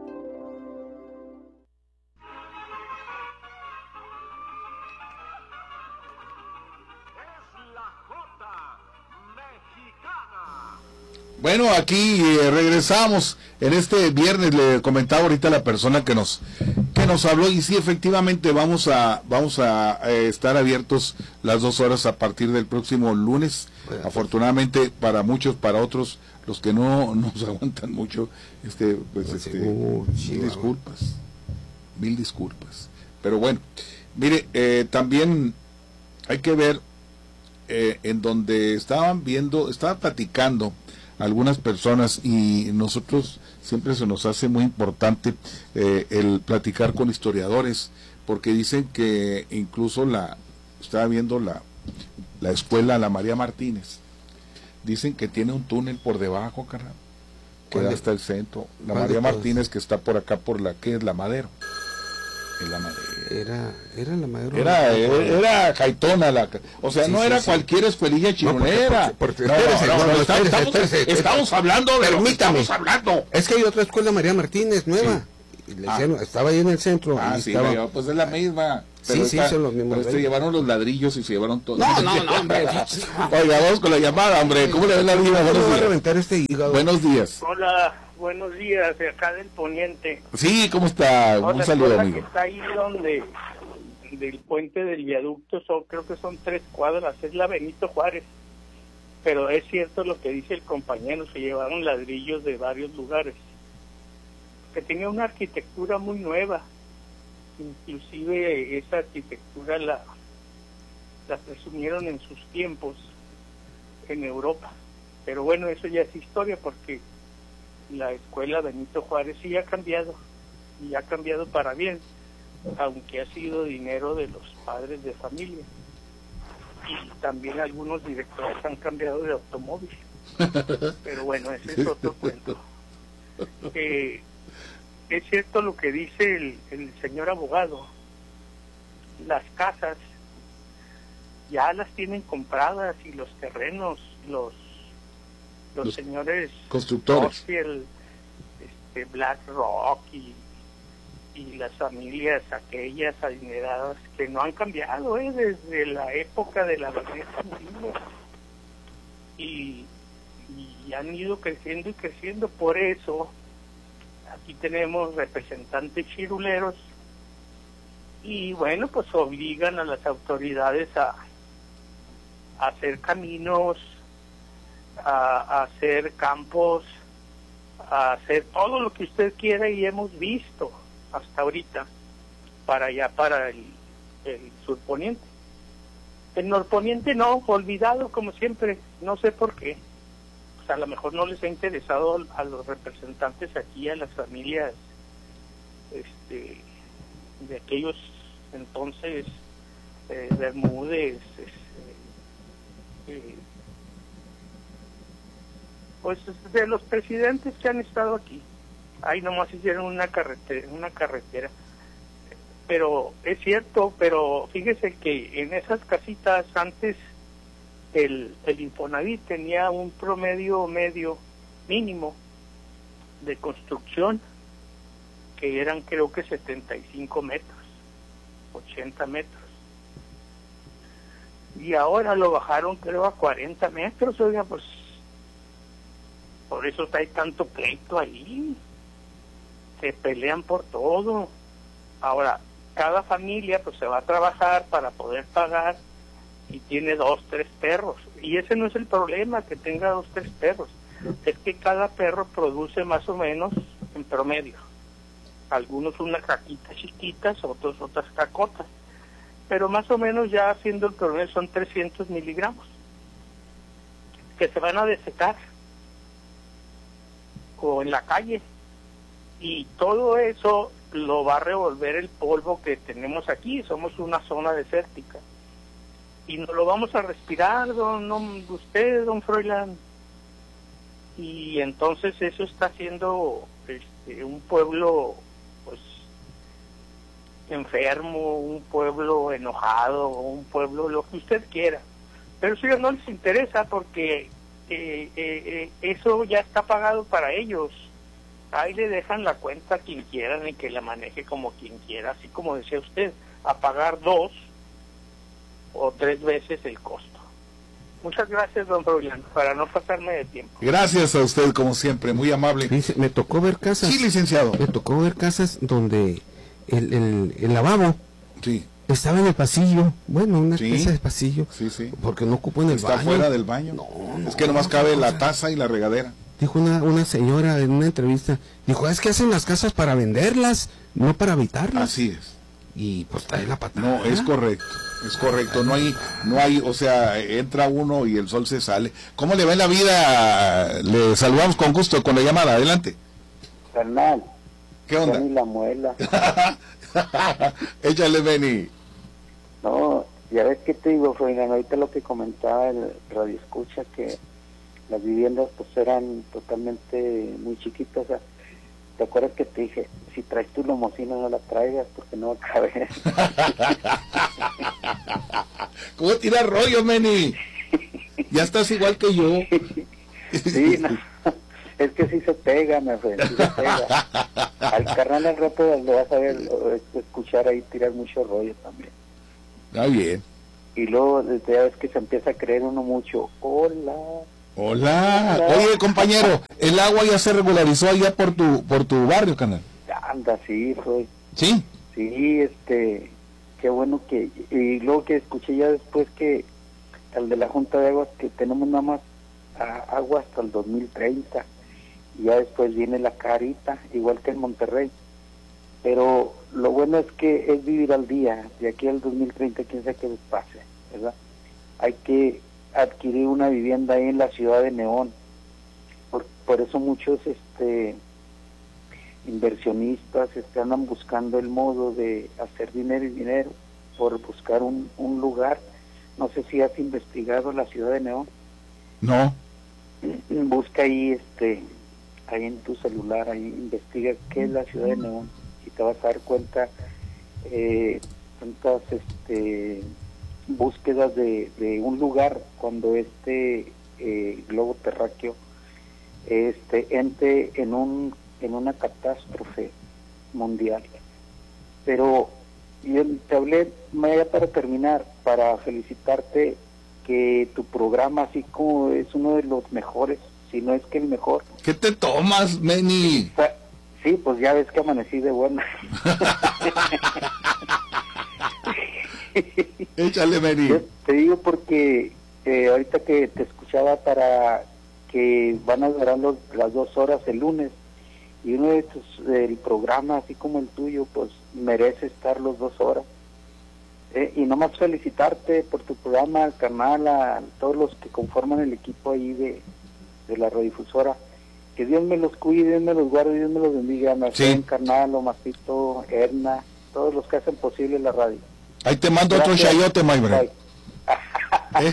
Bueno, aquí eh, regresamos en este viernes. Le comentaba ahorita a la persona que nos que nos habló y sí, efectivamente vamos a vamos a eh, estar abiertos las dos horas a partir del próximo lunes. Bueno, afortunadamente para muchos, para otros los que no nos aguantan mucho, este pues este mil disculpas, mil disculpas. Pero bueno, mire, eh, también hay que ver eh, en donde estaban viendo, estaba platicando algunas personas y nosotros siempre se nos hace muy importante eh, el platicar con historiadores, porque dicen que incluso la estaba viendo la la escuela La María Martínez, dicen que tiene un túnel por debajo, carnal, queda hasta el centro. La ¿Cuál María de todas? Martínez, que está por acá, por la que es la Madero. Es la Madero. Era, era la Madero. Era, era, era Caitona, la, o sea, Sí, no sí, era sí. cualquier escuelilla chirulera. No, porque- porque- No, espérese, no, no, no, no, estamos, espérese, estamos- espérese, estamos hablando de lo que Permítame. estamos hablando. Es que hay otra escuela María Martínez, nueva. Y le Ah. decían, estaba ahí en el centro. Ah, y sí, estaba- la- pues es la misma. Sí, sí, son los mismos Pero este reyes. llevaron los ladrillos y se llevaron todo. No, no, no, hombre. Oiga, vamos con la llamada, hombre. ¿Cómo le ven la vida? ¿Cómo Buenos va a días. reventar este hígado? Buenos días. Hola, buenos días, de acá del Poniente. Sí, ¿cómo está? Hola, Un saludo, escuela amigo. que está ahí donde, del puente del viaducto, son, creo que son tres cuadras, es la Benito Juárez. Pero es cierto lo que dice el compañero, se llevaron ladrillos de varios lugares. Que tenía una arquitectura muy nueva. Inclusive esa arquitectura la, la presumieron en sus tiempos en Europa. Pero bueno, eso ya es historia porque la escuela Benito Juárez sí ha cambiado, y ha cambiado para bien, aunque ha sido dinero de los padres de familia. Y también algunos directores han cambiado de automóvil. Pero bueno, ese es otro cuento. Eh, es cierto lo que dice el, el señor abogado. Las casas ya las tienen compradas y los terrenos, los los, Los señores constructores. Rothschild, este, BlackRock y, y las familias aquellas adineradas que no han cambiado ¿eh? desde la época de la Vanessa Murillo y, y han ido creciendo y creciendo. Por eso aquí tenemos representantes chiruleros y bueno, pues obligan a las autoridades a, a hacer caminos, a, a hacer campos, a hacer todo lo que usted quiera y hemos visto hasta ahorita para allá, para el, el surponiente. El norponiente no, olvidado como siempre, no sé por qué. Pues a lo mejor no les ha interesado a los representantes aquí, a las familias este, de aquellos entonces eh, Bermúdez, este, eh, pues de los presidentes que han estado aquí. Ahí nomás hicieron una carretera, una carretera. Pero es cierto, pero fíjese que en esas casitas antes el, el Infonavit tenía un promedio medio mínimo de construcción que eran creo que setenta y cinco metros, ochenta metros. Y ahora lo bajaron creo a cuarenta metros, oiga, pues por eso hay tanto pleito ahí. Se pelean por todo. Ahora, cada familia pues se va a trabajar para poder pagar y tiene dos, tres perros. Y ese no es el problema, que tenga dos, tres perros. Es que cada perro produce más o menos en promedio. Algunos unas caquitas chiquitas, otros otras cacotas. Pero más o menos ya haciendo el promedio son trescientos miligramos. Que se van a desecar. O en la calle. Y todo eso lo va a revolver el polvo que tenemos aquí. Somos una zona desértica y nos lo vamos a respirar, don, don usted, don Froilán. Y entonces eso está haciendo este, un pueblo pues enfermo, un pueblo enojado, un pueblo lo que usted quiera. Pero eso ya no les interesa porque eh, eh, eh, eso ya está pagado para ellos. Ahí le dejan la cuenta a quien quiera y que la maneje como quien quiera, así como decía usted, a pagar dos o tres veces el costo. Muchas gracias, don Froilán, para no pasarme de tiempo. Gracias a usted, como siempre, muy amable. Dice, me tocó ver casas. Sí, licenciado. Me tocó ver casas donde el, el, el lavabo sí. estaba en el pasillo. Bueno, una Sí. especie de pasillo. Sí, sí. Porque no ocupó en el Está baño. fuera del baño. No, es no, que nomás no, cabe no, la o sea, taza y la regadera. Dijo una, una señora en una entrevista, dijo, es que hacen las casas para venderlas, no para habitarlas. Así es. Y pues trae la patada. No, es correcto, es correcto. No hay, no hay, o sea, entra uno y el sol se sale. ¿Cómo le va en la vida? Le saludamos con gusto con la llamada. Adelante. Carnal. ¿Qué onda? Benny la muela. Échale, Benny. No, ya ves que te digo, Froilán, ahorita lo que comentaba el radio escucha, que las viviendas pues eran totalmente muy chiquitas. O sea, ¿te acuerdas que te dije, si traes tu lomocina no la traigas porque no va a caber? ¿Cómo tira rollo, Meni? Ya estás igual que yo. Sí, no, es que sí se pega, me fue, sí se pega. Al carnal al rato le vas a ver, escuchar ahí tirar mucho rollo también. Está bien. Y luego ya ves que se empieza a creer uno mucho, hola. Hola. Hola. Oye, compañero, ¿el agua ya se regularizó allá por tu por tu barrio, canal? Anda, sí, soy. ¿Sí? Sí, este, qué bueno que... Y luego que escuché ya después que al de la Junta de Aguas, que tenemos nada más a, agua hasta el dos mil treinta, y ya después viene la carita, igual que en Monterrey. Pero lo bueno es que es vivir al día, de aquí al dos mil treinta, quién sabe qué les pase, ¿verdad? Hay que adquirir una vivienda ahí en la ciudad de Neón. Por, por eso muchos este inversionistas este, andan buscando el modo de hacer dinero y dinero por buscar un, un lugar. No sé si has investigado la ciudad de Neón. No. Busca ahí, este, ahí en tu celular, ahí investiga qué es la ciudad de Neón y te vas a dar cuenta eh, tantas este, búsquedas de, de un lugar cuando este eh, globo terráqueo este entre en un en una catástrofe mundial. Pero yo te hablé, Maya, para terminar, para felicitarte que tu programa, así como es uno de los mejores, si no es que el mejor. ¿Qué te tomas, Meni? Sí, pues ya ves que amanecí de buena. Échale, Meni. Yo te digo porque eh, ahorita que te escuchaba para que van a durar los, las dos horas el lunes, y uno de estos, el programa, así como el tuyo, pues merece estar los dos horas. Eh, y nomás felicitarte por tu programa, al canal, a todos los que conforman el equipo ahí de, de la radiodifusora. Que Dios me los cuide, Dios me los guarde, Dios me los bendiga. Marcelo, sí. Carnal, Omasito, Erna, todos los que hacen posible la radio. Ahí te mando Gracias. Otro chayote, Maybre. ¿Eh?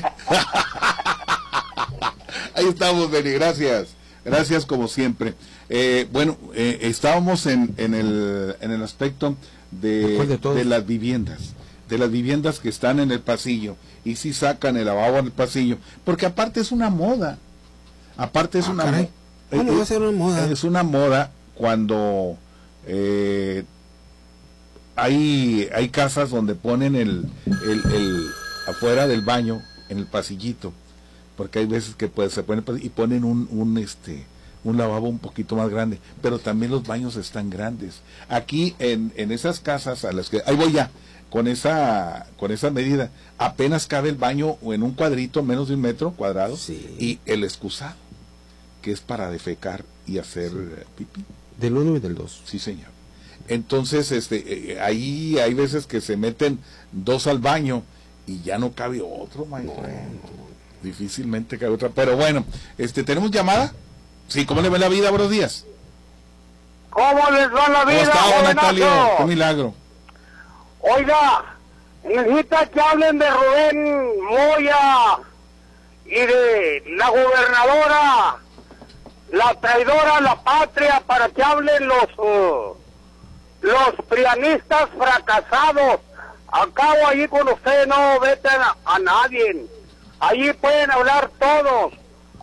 Ahí estamos, Beni, gracias. Gracias como siempre. Eh, bueno, eh, estábamos en, en, el, en el aspecto de, de, de las viviendas, de las viviendas que están en el pasillo, y si sacan el lavabo en el pasillo, porque aparte es una moda, aparte es ah, una moda. ¿Cómo va a ser una moda? Es una moda cuando eh, hay, hay casas donde ponen el, el, el afuera del baño, en el pasillito, porque hay veces que pues, se ponen y ponen un, un este un lavabo un poquito más grande, pero también los baños están grandes. Aquí en, en esas casas a las que ahí voy ya con esa con esa medida, apenas cabe el baño en un cuadrito menos de un metro cuadrado, sí. Y el excusado, que es para defecar y hacer sí. pipí. Del uno y del dos. Sí, señor. Entonces, este, eh, ahí hay veces que se meten dos al baño y ya no cabe otro, maestro. No, no. Difícilmente cabe otra. Pero bueno, este, ¿tenemos llamada? Sí, ¿cómo le va la vida? Buenos días. ¿Cómo les va la vida? ¿Cómo está, don Natalio? Qué milagro. Oiga, necesita que hablen de Rubén Moya y de la gobernadora, la traidora a la patria, para que hablen los uh, los prianistas fracasados. Acabo allí con ustedes, no veten a, a nadie. Allí pueden hablar todos.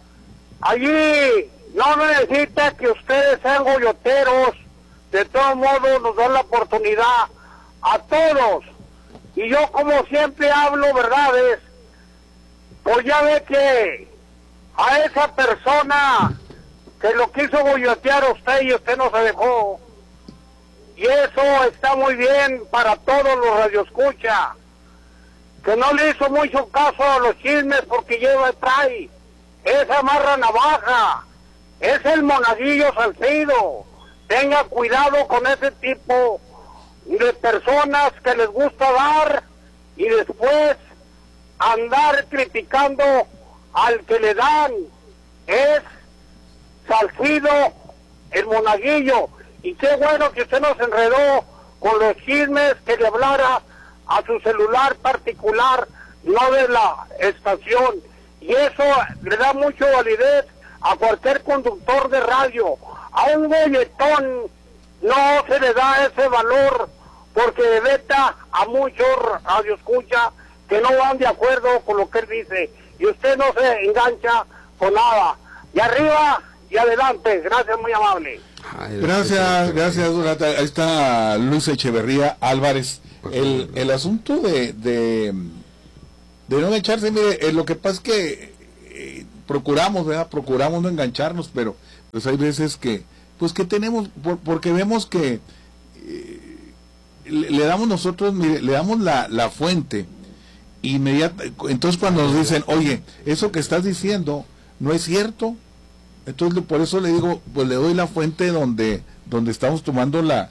Allí no necesita que ustedes sean goyoteros. De todos modos nos dan la oportunidad a todos. Y yo, como siempre hablo verdades, pues ya ve que a esa persona que lo quiso goyotear a usted y usted no se dejó. Y eso está muy bien para todos los radioescuchas, que no le hizo mucho caso a los chismes porque lleva trae esa marra navaja, es el monaguillo Salcido. Tenga cuidado con ese tipo de personas que les gusta dar y después andar criticando al que le dan. Es Salcido, el monaguillo. Y qué bueno que usted nos enredó con los chismes, que le hablara a su celular particular, no de la estación. Y eso le da mucho validez a cualquier conductor de radio. A un galletón no se le da ese valor porque veta a muchos radioescuchas que no van de acuerdo con lo que él dice. Y usted no se engancha con nada. Y arriba y adelante. Gracias, muy amable. Gracias, gracias, Durata. Ahí está Luis Echeverría Álvarez. El, el asunto de, de, de no engancharse, mire, eh, lo que pasa es que eh, procuramos, ¿verdad? Procuramos no engancharnos, pero pues hay veces que, pues que tenemos, por, porque vemos que eh, le, le damos nosotros, mire, le damos la, la fuente, inmediata, entonces cuando nos dicen, oye, eso que estás diciendo no es cierto, entonces por eso le digo, pues le doy la fuente donde, donde estamos tomando la,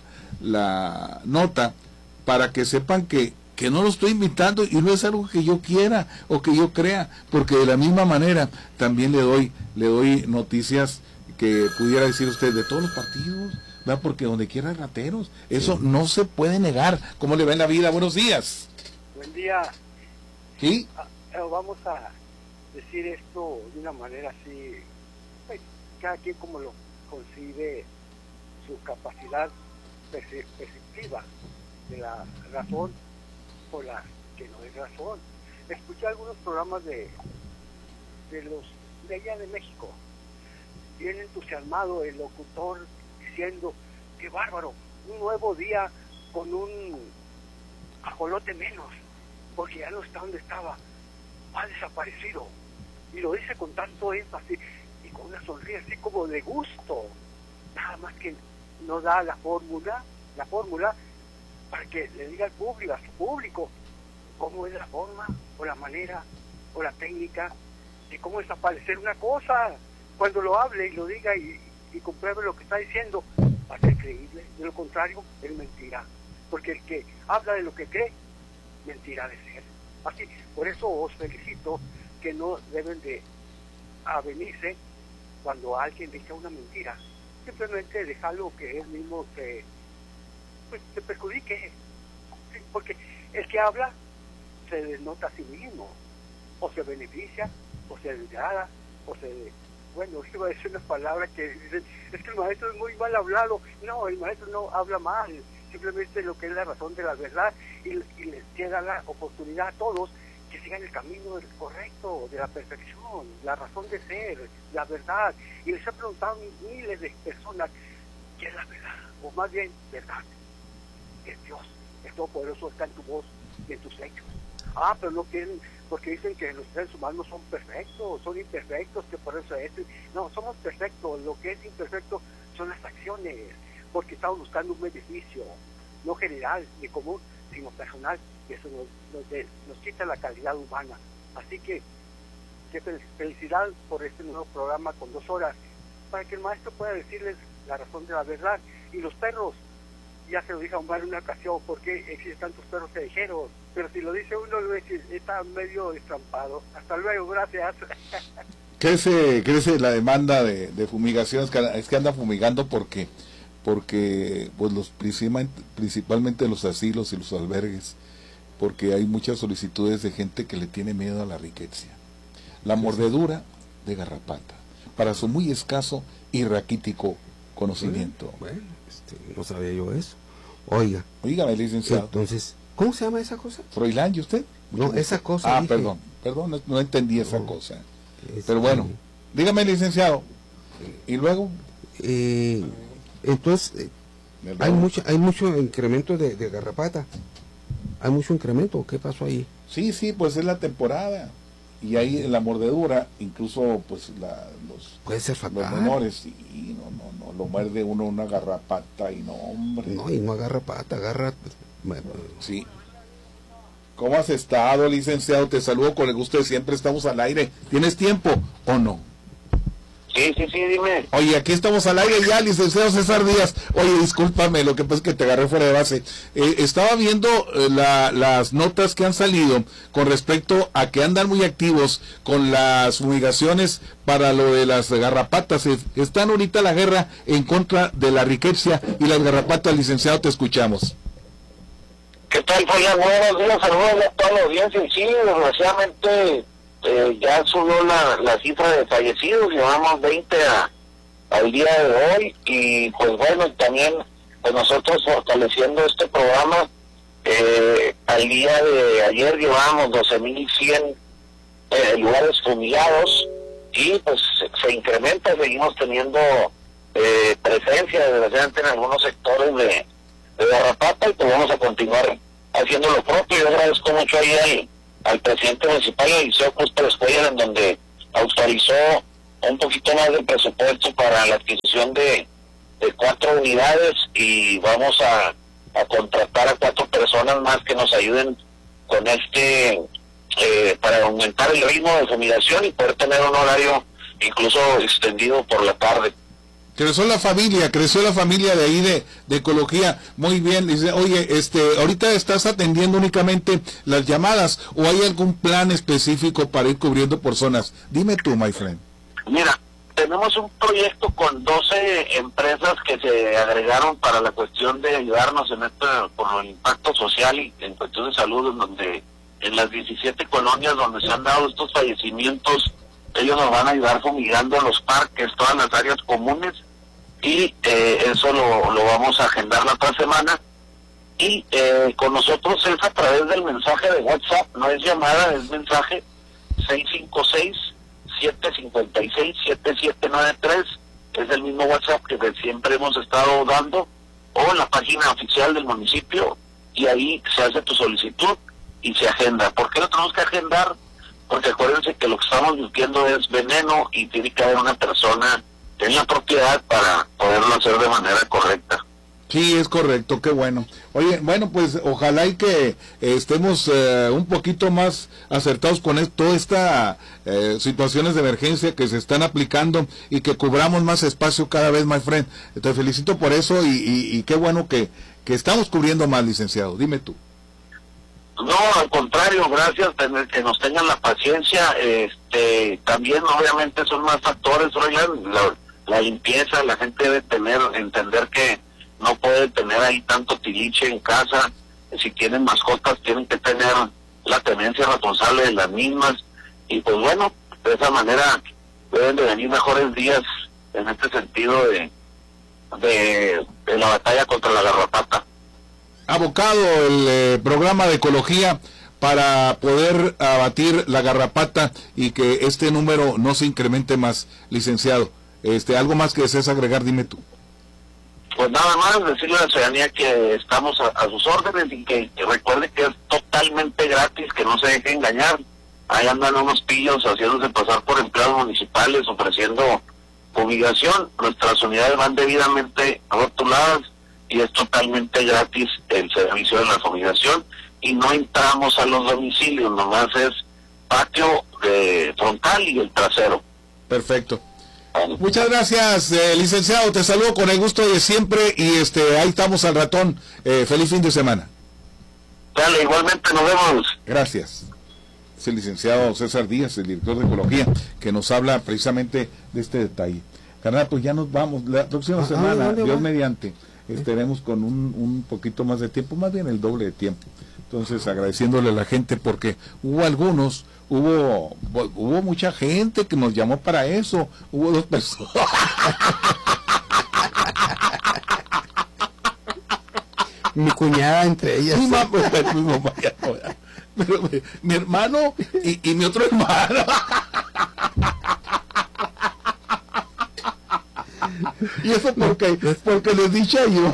la nota, para que sepan que, que no lo estoy invitando y no es algo que yo quiera o que yo crea, porque de la misma manera también le doy, le doy noticias que pudiera decir usted de todos los partidos, ¿verdad? Porque donde quiera hay rateros, eso sí. No se puede negar. ¿Cómo le va en la vida? Buenos días. Buen día. ¿Sí? Ah, vamos a decir esto de una manera así, pues, cada quien como lo concibe su capacidad perceptiva de la razón o la que no es razón. Escuché algunos programas de de los de allá de México, bien entusiasmado el locutor diciendo, qué bárbaro, un nuevo día con un ajolote menos, porque ya no está donde estaba, ha desaparecido, y lo dice con tanto énfasis y con una sonrisa así como de gusto, nada más que no da la fórmula, la fórmula para que le diga al público, a su público, cómo es la forma, o la manera, o la técnica, de cómo desaparecer una cosa, cuando lo hable y lo diga y, y compruebe lo que está diciendo, va a ser creíble, de lo contrario, es mentira, porque el que habla de lo que cree, mentira de ser. Así, por eso os felicito, que no deben de avenirse cuando alguien dice una mentira, simplemente dejarlo que él mismo se pues se perjudique, sí, porque el que habla se desnota a sí mismo, o se beneficia, o se degrada, o se, bueno, iba a decir unas palabras que dicen, es que el maestro es muy mal hablado. No, el maestro no habla mal, simplemente lo que es la razón de la verdad, y, y les queda la oportunidad a todos que sigan el camino del correcto, de la perfección, la razón de ser, la verdad, y les he preguntado a miles de personas qué es la verdad, o más bien, verdad. Es Dios, el Todopoderoso está en tu voz y en tus hechos. Ah, pero no quieren, porque dicen que los seres humanos son perfectos, son imperfectos, que por eso es. No, somos perfectos, lo que es imperfecto son las acciones, porque estamos buscando un beneficio, no general ni común, sino personal, y eso nos, nos, de, nos quita la calidad humana. Así que, que felicidad por este nuevo programa con dos horas, para que el maestro pueda decirles la razón de la verdad. Y los perros, ya se lo dije a Omar en una ocasión, ¿por qué existen tantos perros callejeros? Pero si lo dice uno, lo dice, está medio destrampado. Hasta luego, gracias. Crece, crece la demanda de, de fumigación, es que, es que anda fumigando porque, porque pues los principalmente, principalmente los asilos y los albergues, porque hay muchas solicitudes de gente que le tiene miedo a la riqueza. La mordedura de garrapata, para su muy escaso y raquítico conocimiento. Bueno, este, no sabía yo eso. Oiga. Oígame, licenciado. Entonces, ¿cómo se llama esa cosa? Froilán, ¿y usted? No, esa cosa. Ah, dije. perdón, perdón, no, no entendí esa no, cosa. Es, Pero bueno, eh, dígame, licenciado. ¿Y luego? Eh, entonces, eh, hay mucho, hay mucho incremento de, de garrapata. ¿Hay mucho incremento? ¿Qué pasó ahí? Sí, sí, pues es la temporada. Y ahí en la mordedura, incluso pues la, los, puede ser fatal. Los menores, y no, no, no, lo muerde uno una garrapata y no, hombre. No, y no agarra pata, agarra... Sí. ¿Cómo has estado, licenciado? Te saludo con el gusto de siempre, estamos al aire. ¿Tienes tiempo o no? Sí, sí, sí, dime. Oye, aquí estamos al aire ya, licenciado César Díaz. Oye, discúlpame, lo que pasa es que te agarré fuera de base. Eh, estaba viendo eh, la, las notas que han salido con respecto a que andan muy activos con las fumigaciones para lo de las garrapatas. Eh, están ahorita la guerra en contra de la riqueza y las garrapatas, licenciado, te escuchamos. ¿Qué tal, Fabián? Buenos días, saludos a toda la audiencia. Sí, desgraciadamente eh, ya subió la, la cifra de fallecidos, llevamos veinte a, al día de hoy, y pues bueno, también pues nosotros fortaleciendo este programa, eh, al día de ayer llevábamos doce mil cien eh, lugares fumigados, y pues se, se incrementa, seguimos teniendo eh, presencia desgraciadamente en algunos sectores de, de Garrapata, y pues vamos a continuar haciendo lo propio. Yo agradezco mucho ahí al, al presidente municipal, Eliseo Cruz Pérez Cuellar, en donde autorizó un poquito más de presupuesto para la adquisición de, de cuatro unidades, y vamos a, a contratar a cuatro personas más que nos ayuden con este eh, para aumentar el ritmo de fumigación y poder tener un horario incluso extendido por la tarde. Creció la familia, creció la familia de ahí de, de ecología, muy bien. Dice, oye, este, ahorita estás atendiendo únicamente las llamadas, o hay algún plan específico para ir cubriendo por zonas. Dime tú, my friend. Mira, tenemos un proyecto con doce empresas que se agregaron para la cuestión de ayudarnos en esto por el impacto social y en cuestión de salud, en donde en las diecisiete colonias donde se han dado estos fallecimientos, ellos nos van a ayudar fumigando los parques, todas las áreas comunes, y eh, eso lo, lo vamos a agendar la otra semana. Y eh, con nosotros es a través del mensaje de WhatsApp, no es llamada, es mensaje seis cinco seis, siete cinco seis, siete siete nueve tres, es el mismo WhatsApp que siempre hemos estado dando, o en la página oficial del municipio, y ahí se hace tu solicitud y se agenda. ¿Por qué lo tenemos que agendar? Porque acuérdense que lo que estamos viviendo es veneno, y tiene que haber una persona en la propiedad para poderlo hacer de manera correcta. Sí, es correcto, qué bueno. Oye, bueno, pues ojalá y que eh, estemos eh, un poquito más acertados con esto, todas estas eh, situaciones de emergencia que se están aplicando, y que cubramos más espacio cada vez, my friend. Te felicito por eso, y, y, y qué bueno que, que estamos cubriendo más, licenciado. Dime tú. No, al contrario, gracias, tener, que nos tengan la paciencia. Este, también obviamente son más factores, oigan, la, la limpieza, la gente debe tener, entender que no puede tener ahí tanto tiliche en casa. Si tienen mascotas, tienen que tener la tenencia responsable de las mismas, y pues bueno, de esa manera deben de venir mejores días en este sentido de, de, de la batalla contra la garrapata. Abocado el eh, programa de ecología para poder abatir la garrapata y que este número no se incremente más, licenciado. Este, algo más que desees agregar, dime tú. Pues nada más decirle a la ciudadanía que estamos a, a sus órdenes, y que, que recuerde que es totalmente gratis, que no se deje engañar. Ahí andan unos pillos haciéndose pasar por empleados municipales ofreciendo fumigación. Nuestras unidades van debidamente rotuladas y es totalmente gratis el servicio de la fumigación, y no entramos a los domicilios, nomás es patio eh, frontal y el trasero. Perfecto. Muchas gracias, eh, licenciado, te saludo con el gusto de siempre, y este ahí estamos al ratón. Eh, feliz fin de semana. Dale, igualmente, nos vemos. Gracias. Es el licenciado César Díaz, el director de ecología, que nos habla precisamente de este detalle. Carnal, pues ya nos vamos, la próxima ah, semana, Dios va? mediante, estaremos con un, un poquito más de tiempo, más bien el doble de tiempo. Entonces, agradeciéndole a la gente, porque hubo algunos, hubo hubo mucha gente que nos llamó para eso, hubo dos personas. Mi cuñada entre ellas. Mi mamá, mi, mamá, pero, mi, mi hermano y, y mi otro hermano. Y eso porque, porque les dije yo.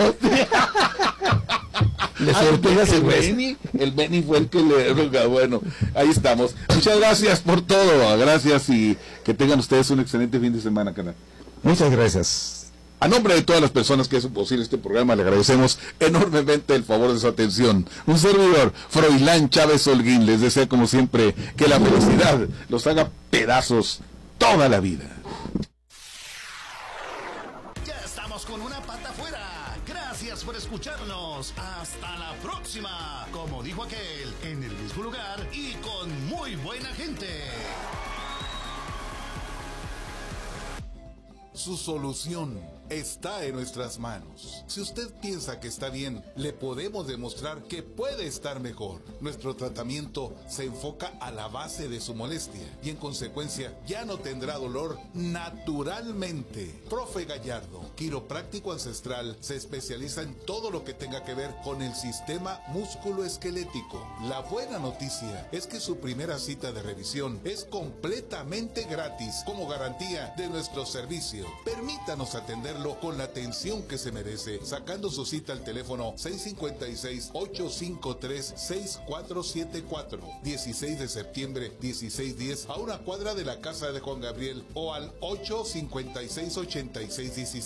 Les sorteas el Benny, el Benny fue el que le... Bueno, ahí estamos. Muchas gracias por todo. Gracias, y que tengan ustedes un excelente fin de semana, canal. Muchas gracias. A nombre de todas las personas que hacen posible este programa, le agradecemos enormemente el favor de su atención. Un servidor, Froilán Chávez Holguín, les desea como siempre que la felicidad los haga pedazos toda la vida. Con una pata afuera. Gracias por escucharnos. Hasta la próxima. Como dijo aquel, en el mismo lugar y con muy buena gente. Su solución está en nuestras manos. Si usted piensa que está bien, le podemos demostrar que puede estar mejor. Nuestro tratamiento se enfoca a la base de su molestia y en consecuencia ya no tendrá dolor naturalmente. Profe Gallardo, quiropráctico ancestral, se especializa en todo lo que tenga que ver con el sistema músculo-esquelético. La buena noticia es que su primera cita de revisión es completamente gratis como garantía de nuestro servicio. Permítanos atenderlo con la atención que se merece, sacando su cita al teléfono seis cinco seis, ocho cinco tres, seis cuatro siete cuatro, dieciséis de septiembre, dieciséis diez, a una cuadra de la casa de Juan Gabriel, o al ocho cinco seis, ochenta y seis diecisiete.